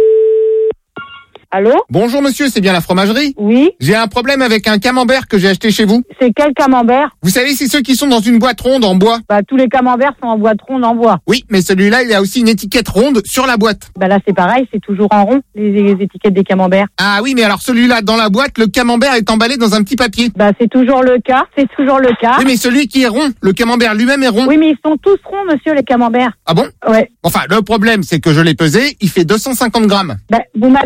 Allô? Bonjour monsieur, c'est bien la fromagerie? Oui. J'ai un problème avec un camembert que j'ai acheté chez vous. C'est quel camembert? Vous savez, c'est ceux qui sont dans une boîte ronde en bois. Bah, tous les camemberts sont en boîte ronde en bois. Oui, mais celui-là, il a aussi une étiquette ronde sur la boîte. Bah là, c'est pareil, c'est toujours en rond, les étiquettes des camemberts. Ah oui, mais alors celui-là, dans la boîte, le camembert est emballé dans un petit papier. Bah, c'est toujours le cas. Oui, mais celui qui est rond, le camembert lui-même est rond. Oui, mais ils sont tous ronds, monsieur, les camemberts. Ah bon? Ouais. Enfin, le problème, c'est que je l'ai pesé, il fait 250 grammes. Bah, vous m'avez dit que vous l'aviez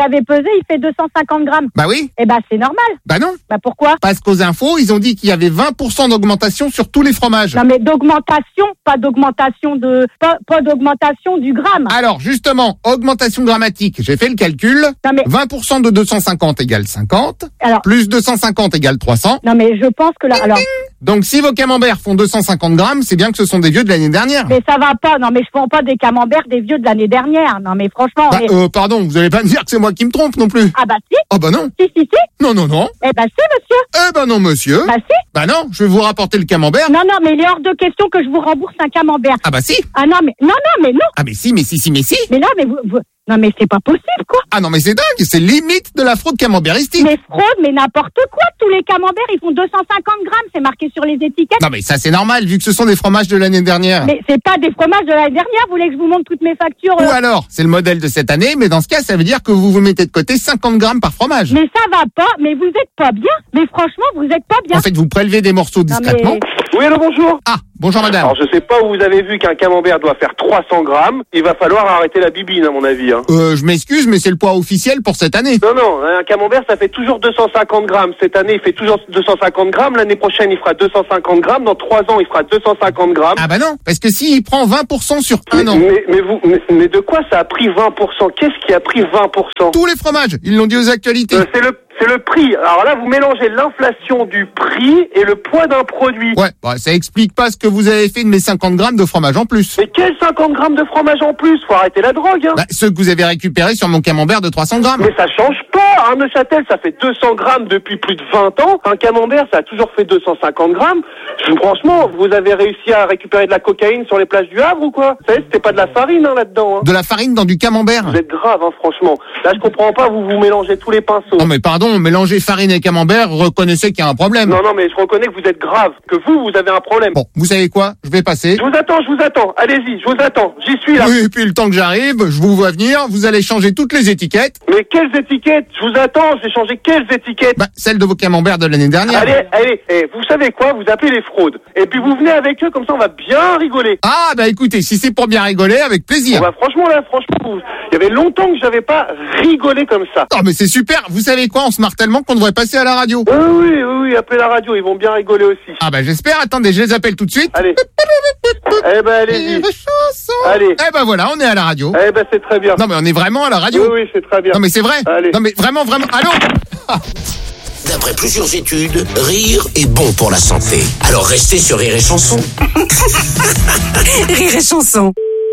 l'avez pesé, il fait 250 grammes. Bah oui. Eh ben, c'est normal. Bah non. Bah pourquoi? Parce qu'aux infos, ils ont dit qu'il y avait 20% d'augmentation sur tous les fromages. Non mais d'augmentation, pas d'augmentation pas d'augmentation du gramme. Alors justement, augmentation grammatique, j'ai fait le calcul. Non, mais... 20% de 250 égale 50. Alors... Plus 250 égale 300. Non mais je pense que là... Alors... Donc si vos camemberts font 250 grammes, c'est bien que ce sont des vieux de l'année dernière. Mais ça va pas, non mais je vends pas des camemberts des vieux de l'année dernière. Non mais franchement... Bah, pardon, vous allez pas me dire que c'est moi qui me trompe non plus. Ah bah si. Ah bah non. Si. Non. Eh bah si monsieur. Eh bah non monsieur. Bah si. Bah non, je vais vous rapporter le camembert. Non mais il est hors de question que je vous rembourse un camembert. Ah bah si. Ah non mais non. Ah mais si. Mais là mais vous... Non mais c'est pas possible quoi. Ah non mais c'est dingue, c'est limite de la fraude camemberistique. Mais fraude, mais n'importe quoi. Tous les camemberts ils font 250 grammes, c'est marqué sur les étiquettes. Non mais ça c'est normal vu que ce sont des fromages de l'année dernière. Mais c'est pas des fromages de l'année dernière, vous voulez que je vous montre toutes mes factures Ou alors, c'est le modèle de cette année, mais dans ce cas ça veut dire que vous mettez de côté 50 grammes par fromage. Mais ça va pas, mais vous êtes pas bien. Mais franchement vous êtes pas bien. En fait vous prélevez des morceaux discrètement. Mais... Oui, allô, bonjour. Ah, bonjour madame. Alors je sais pas où vous avez vu qu'un camembert doit faire 300 grammes. Il va falloir arrêter la bibine à mon avis. Hein. Je m'excuse, mais c'est le poids officiel pour cette année. Non, un camembert ça fait toujours 250 grammes. Cette année il fait toujours 250 grammes. L'année prochaine il fera 250 grammes. Dans 3 ans il fera 250 grammes. Ah bah non, parce que s'il prend 20% sur un an. Mais de quoi ça a pris 20%? Qu'est-ce qui a pris 20%? Tous les fromages, ils l'ont dit aux actualités. C'est le prix. Alors là, vous mélangez l'inflation du prix et le poids d'un produit. Ouais, bah, ça explique pas ce que vous avez fait de mes 50 grammes de fromage en plus. Mais quels 50 grammes de fromage en plus? Faut arrêter la drogue, hein. Bah, ceux que vous avez récupérés sur mon camembert de 300 grammes. Mais ça change pas. Un Neuchâtel, ça fait 200 grammes depuis plus de 20 ans. Un camembert, ça a toujours fait 250 grammes. Franchement, vous avez réussi à récupérer de la cocaïne sur les plages du Havre ou quoi? Vous savez, c'était pas de la farine, hein, là-dedans. Hein. De la farine dans du camembert? Vous êtes grave, hein, franchement. Là, je comprends pas, vous mélangez tous les pinceaux. Non, mais pardon, mélanger farine et camembert, reconnaissez qu'il y a un problème. Non, mais je reconnais que vous êtes grave. Que vous avez un problème. Bon, vous savez quoi? Je vais passer. Je vous attends. Allez-y, je vous attends. J'y suis là. Oui, et puis le temps que j'arrive, je vous vois venir, vous allez changer toutes les étiquettes. Mais quelles étiquettes? Je vous attends, j'ai changé quelles étiquettes? Bah, celles de vos camemberts de l'année dernière. Allez, vous savez quoi? Vous appelez les fraudes. Et puis vous venez avec eux, comme ça on va bien rigoler. Ah, bah écoutez, si c'est pour bien rigoler, avec plaisir. Bah franchement, il y avait longtemps que j'avais pas rigolé comme ça. Non, mais c'est super. Vous savez quoi? On se marre tellement qu'on devrait passer à la radio. Oui, appelez la radio, ils vont bien rigoler aussi. Ah bah j'espère. Attendez, je les appelle tout de suite. Allez. Eh ben allez-y. Allez. Eh ben voilà, on est à la radio. Eh ben c'est très bien. Non mais on est vraiment à la radio. Oui, c'est très bien. Non mais c'est vrai. Allez. Non mais vraiment. Allô. D'après plusieurs études, rire est bon pour la santé. Alors restez sur Rire et Chanson. Rire et Chanson.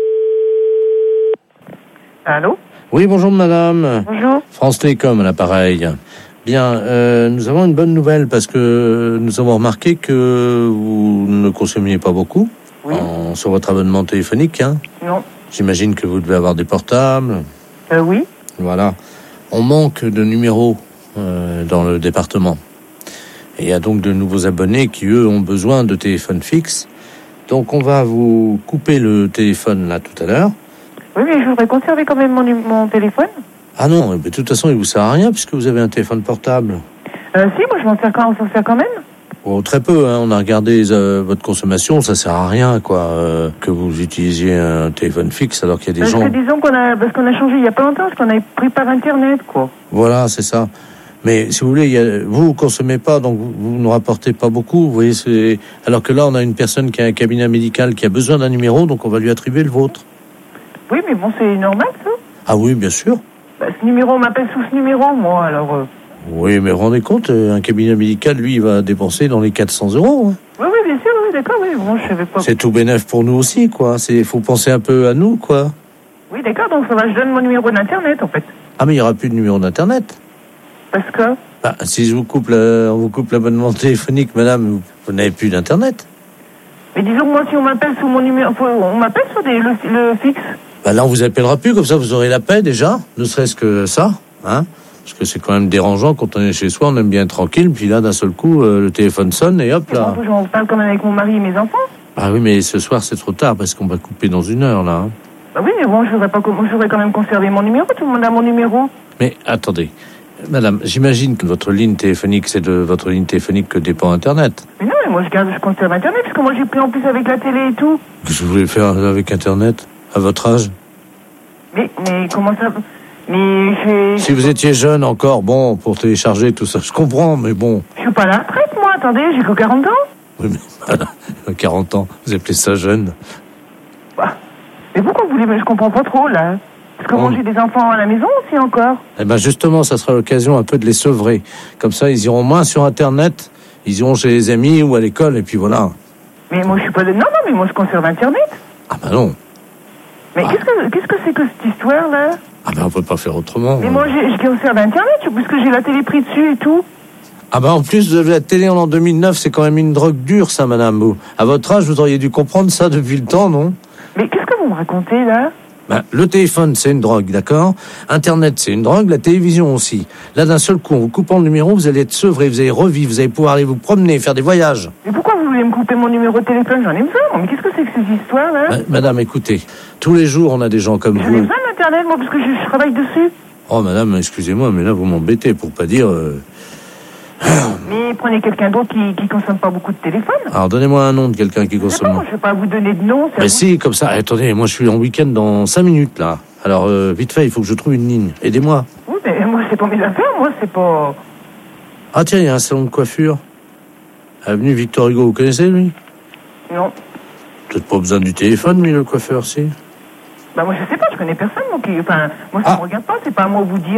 Allô? Oui, bonjour madame. Bonjour. France Télécom à l'appareil. Bien, nous avons une bonne nouvelle parce que nous avons remarqué que vous ne consommiez pas beaucoup sur votre abonnement téléphonique. Hein. Non. J'imagine que vous devez avoir des portables. Oui. Voilà. On manque de numéros dans le département. Et il y a donc de nouveaux abonnés qui, eux, ont besoin de téléphones fixes. Donc on va vous couper le téléphone là tout à l'heure. Oui, mais je voudrais conserver quand même mon téléphone. Ah non, de toute façon, il vous sert à rien puisque vous avez un téléphone portable. Si, moi je m'en sers quand même. Oh, très peu, hein. On a regardé votre consommation, ça sert à rien, quoi, que vous utilisiez un téléphone fixe alors qu'il y a des gens... Parce que disons parce qu'on a changé il y a pas longtemps, parce qu'on a pris par Internet, quoi. Voilà, c'est ça. Mais si vous voulez, vous consommez pas, donc vous ne rapportez pas beaucoup, vous voyez, alors que là, on a une personne qui a un cabinet médical qui a besoin d'un numéro, donc on va lui attribuer le vôtre. Oui, mais bon, c'est normal, ça. Ah oui, bien sûr. Ce numéro, on m'appelle sous ce numéro, moi, alors... Oui, mais rendez compte, un cabinet médical, lui, il va dépenser dans les 400 €. Hein. Oui, bien sûr, oui, d'accord, oui. Bon, je savais pas... C'est tout bénef pour nous aussi, quoi. Faut penser un peu à nous, quoi. Oui, d'accord, donc ça va, je donne mon numéro d'Internet, en fait. Ah, mais il n'y aura plus de numéro d'Internet. Parce que... Bah, si on vous coupe l'abonnement téléphonique, madame, vous n'avez plus d'Internet. Mais disons que moi, si on m'appelle sous mon numéro... On m'appelle sur le fixe. Bah là, on vous appellera plus, comme ça, vous aurez la paix, déjà. Ne serait-ce que ça, hein. Parce que c'est quand même dérangeant, quand on est chez soi, on aime bien être tranquille, puis là, d'un seul coup, le téléphone sonne, et hop, là. J'en parle quand même avec mon mari et mes enfants. Ah oui, mais ce soir, c'est trop tard, parce qu'on va couper dans 1 heure, là. Hein. Bah oui, mais bon, je voudrais quand même conserver mon numéro, tout le monde a mon numéro. Mais, attendez. Madame, j'imagine que votre ligne téléphonique, c'est de votre ligne téléphonique que dépend Internet. Mais non, mais moi, je conserve Internet, parce que moi, j'ai pris en plus avec la télé et tout. Qu'est-ce que vous voulez faire avec Internet, à votre âge? Mais comment ça... Mais Si vous étiez jeune encore, bon, pour télécharger tout ça, je comprends, mais bon. je suis pas à la retraite, moi. Attendez, j'ai que 40 ans. Oui, mais voilà, 40 ans, vous appelez ça jeune. Mais pourquoi vous voulez... Mais je comprends pas trop, là. Parce que moi, j'ai des enfants à la maison aussi encore. Eh ben justement, ça sera l'occasion un peu de les sevrer. Comme ça, ils iront moins sur Internet, ils iront chez les amis ou à l'école, et puis voilà. Mais moi, je suis pas... Non, mais moi, je conserve Internet. Ah ben non. Mais qu'est-ce que c'est que cette histoire-là? Ah ben on peut pas faire autrement. Mais moi, je conserve Internet, parce que j'ai la télé prise dessus et tout. Ah ben en plus, vous avez la télé en l'an 2009, c'est quand même une drogue dure, ça, madame. Vous, à votre âge, vous auriez dû comprendre ça depuis le temps, non? Mais qu'est-ce que vous me racontez, là? Ben, le téléphone, c'est une drogue, d'accord? Internet, c'est une drogue, la télévision aussi. Là, d'un seul coup, en vous coupant le numéro, vous allez être sevré, vous allez revivre, vous allez pouvoir aller vous promener, faire des voyages. Mais pourquoi vous voulez me couper mon numéro de téléphone? J'en ai besoin, mais qu'est-ce que c'est que ces histoires-là? Ben, madame, écoutez, tous les jours, on a des gens comme J'en ai vous. besoin d'Internet, moi, parce que je travaille dessus. Oh, madame, excusez-moi, mais là, vous m'embêtez, pour pas dire... Mais prenez quelqu'un d'autre qui consomme pas beaucoup de téléphone. Alors, donnez-moi un nom de quelqu'un qui consomme... Je vais pas vous donner de nom. Mais si, comme ça, attendez, moi, je suis en week-end dans 5 minutes, là. Alors, vite fait, il faut que je trouve une ligne. Aidez-moi. Oui, mais moi, c'est pas mes affaires, moi, c'est pas... Ah, tiens, il y a un salon de coiffure. Avenue Victor Hugo, vous connaissez, lui? Non. Peut-être pas besoin du téléphone, lui, le coiffeur, si. Bah, moi, je sais pas, je connais personne, moi, enfin, moi, ça me regarde pas, c'est pas à moi de vous dire.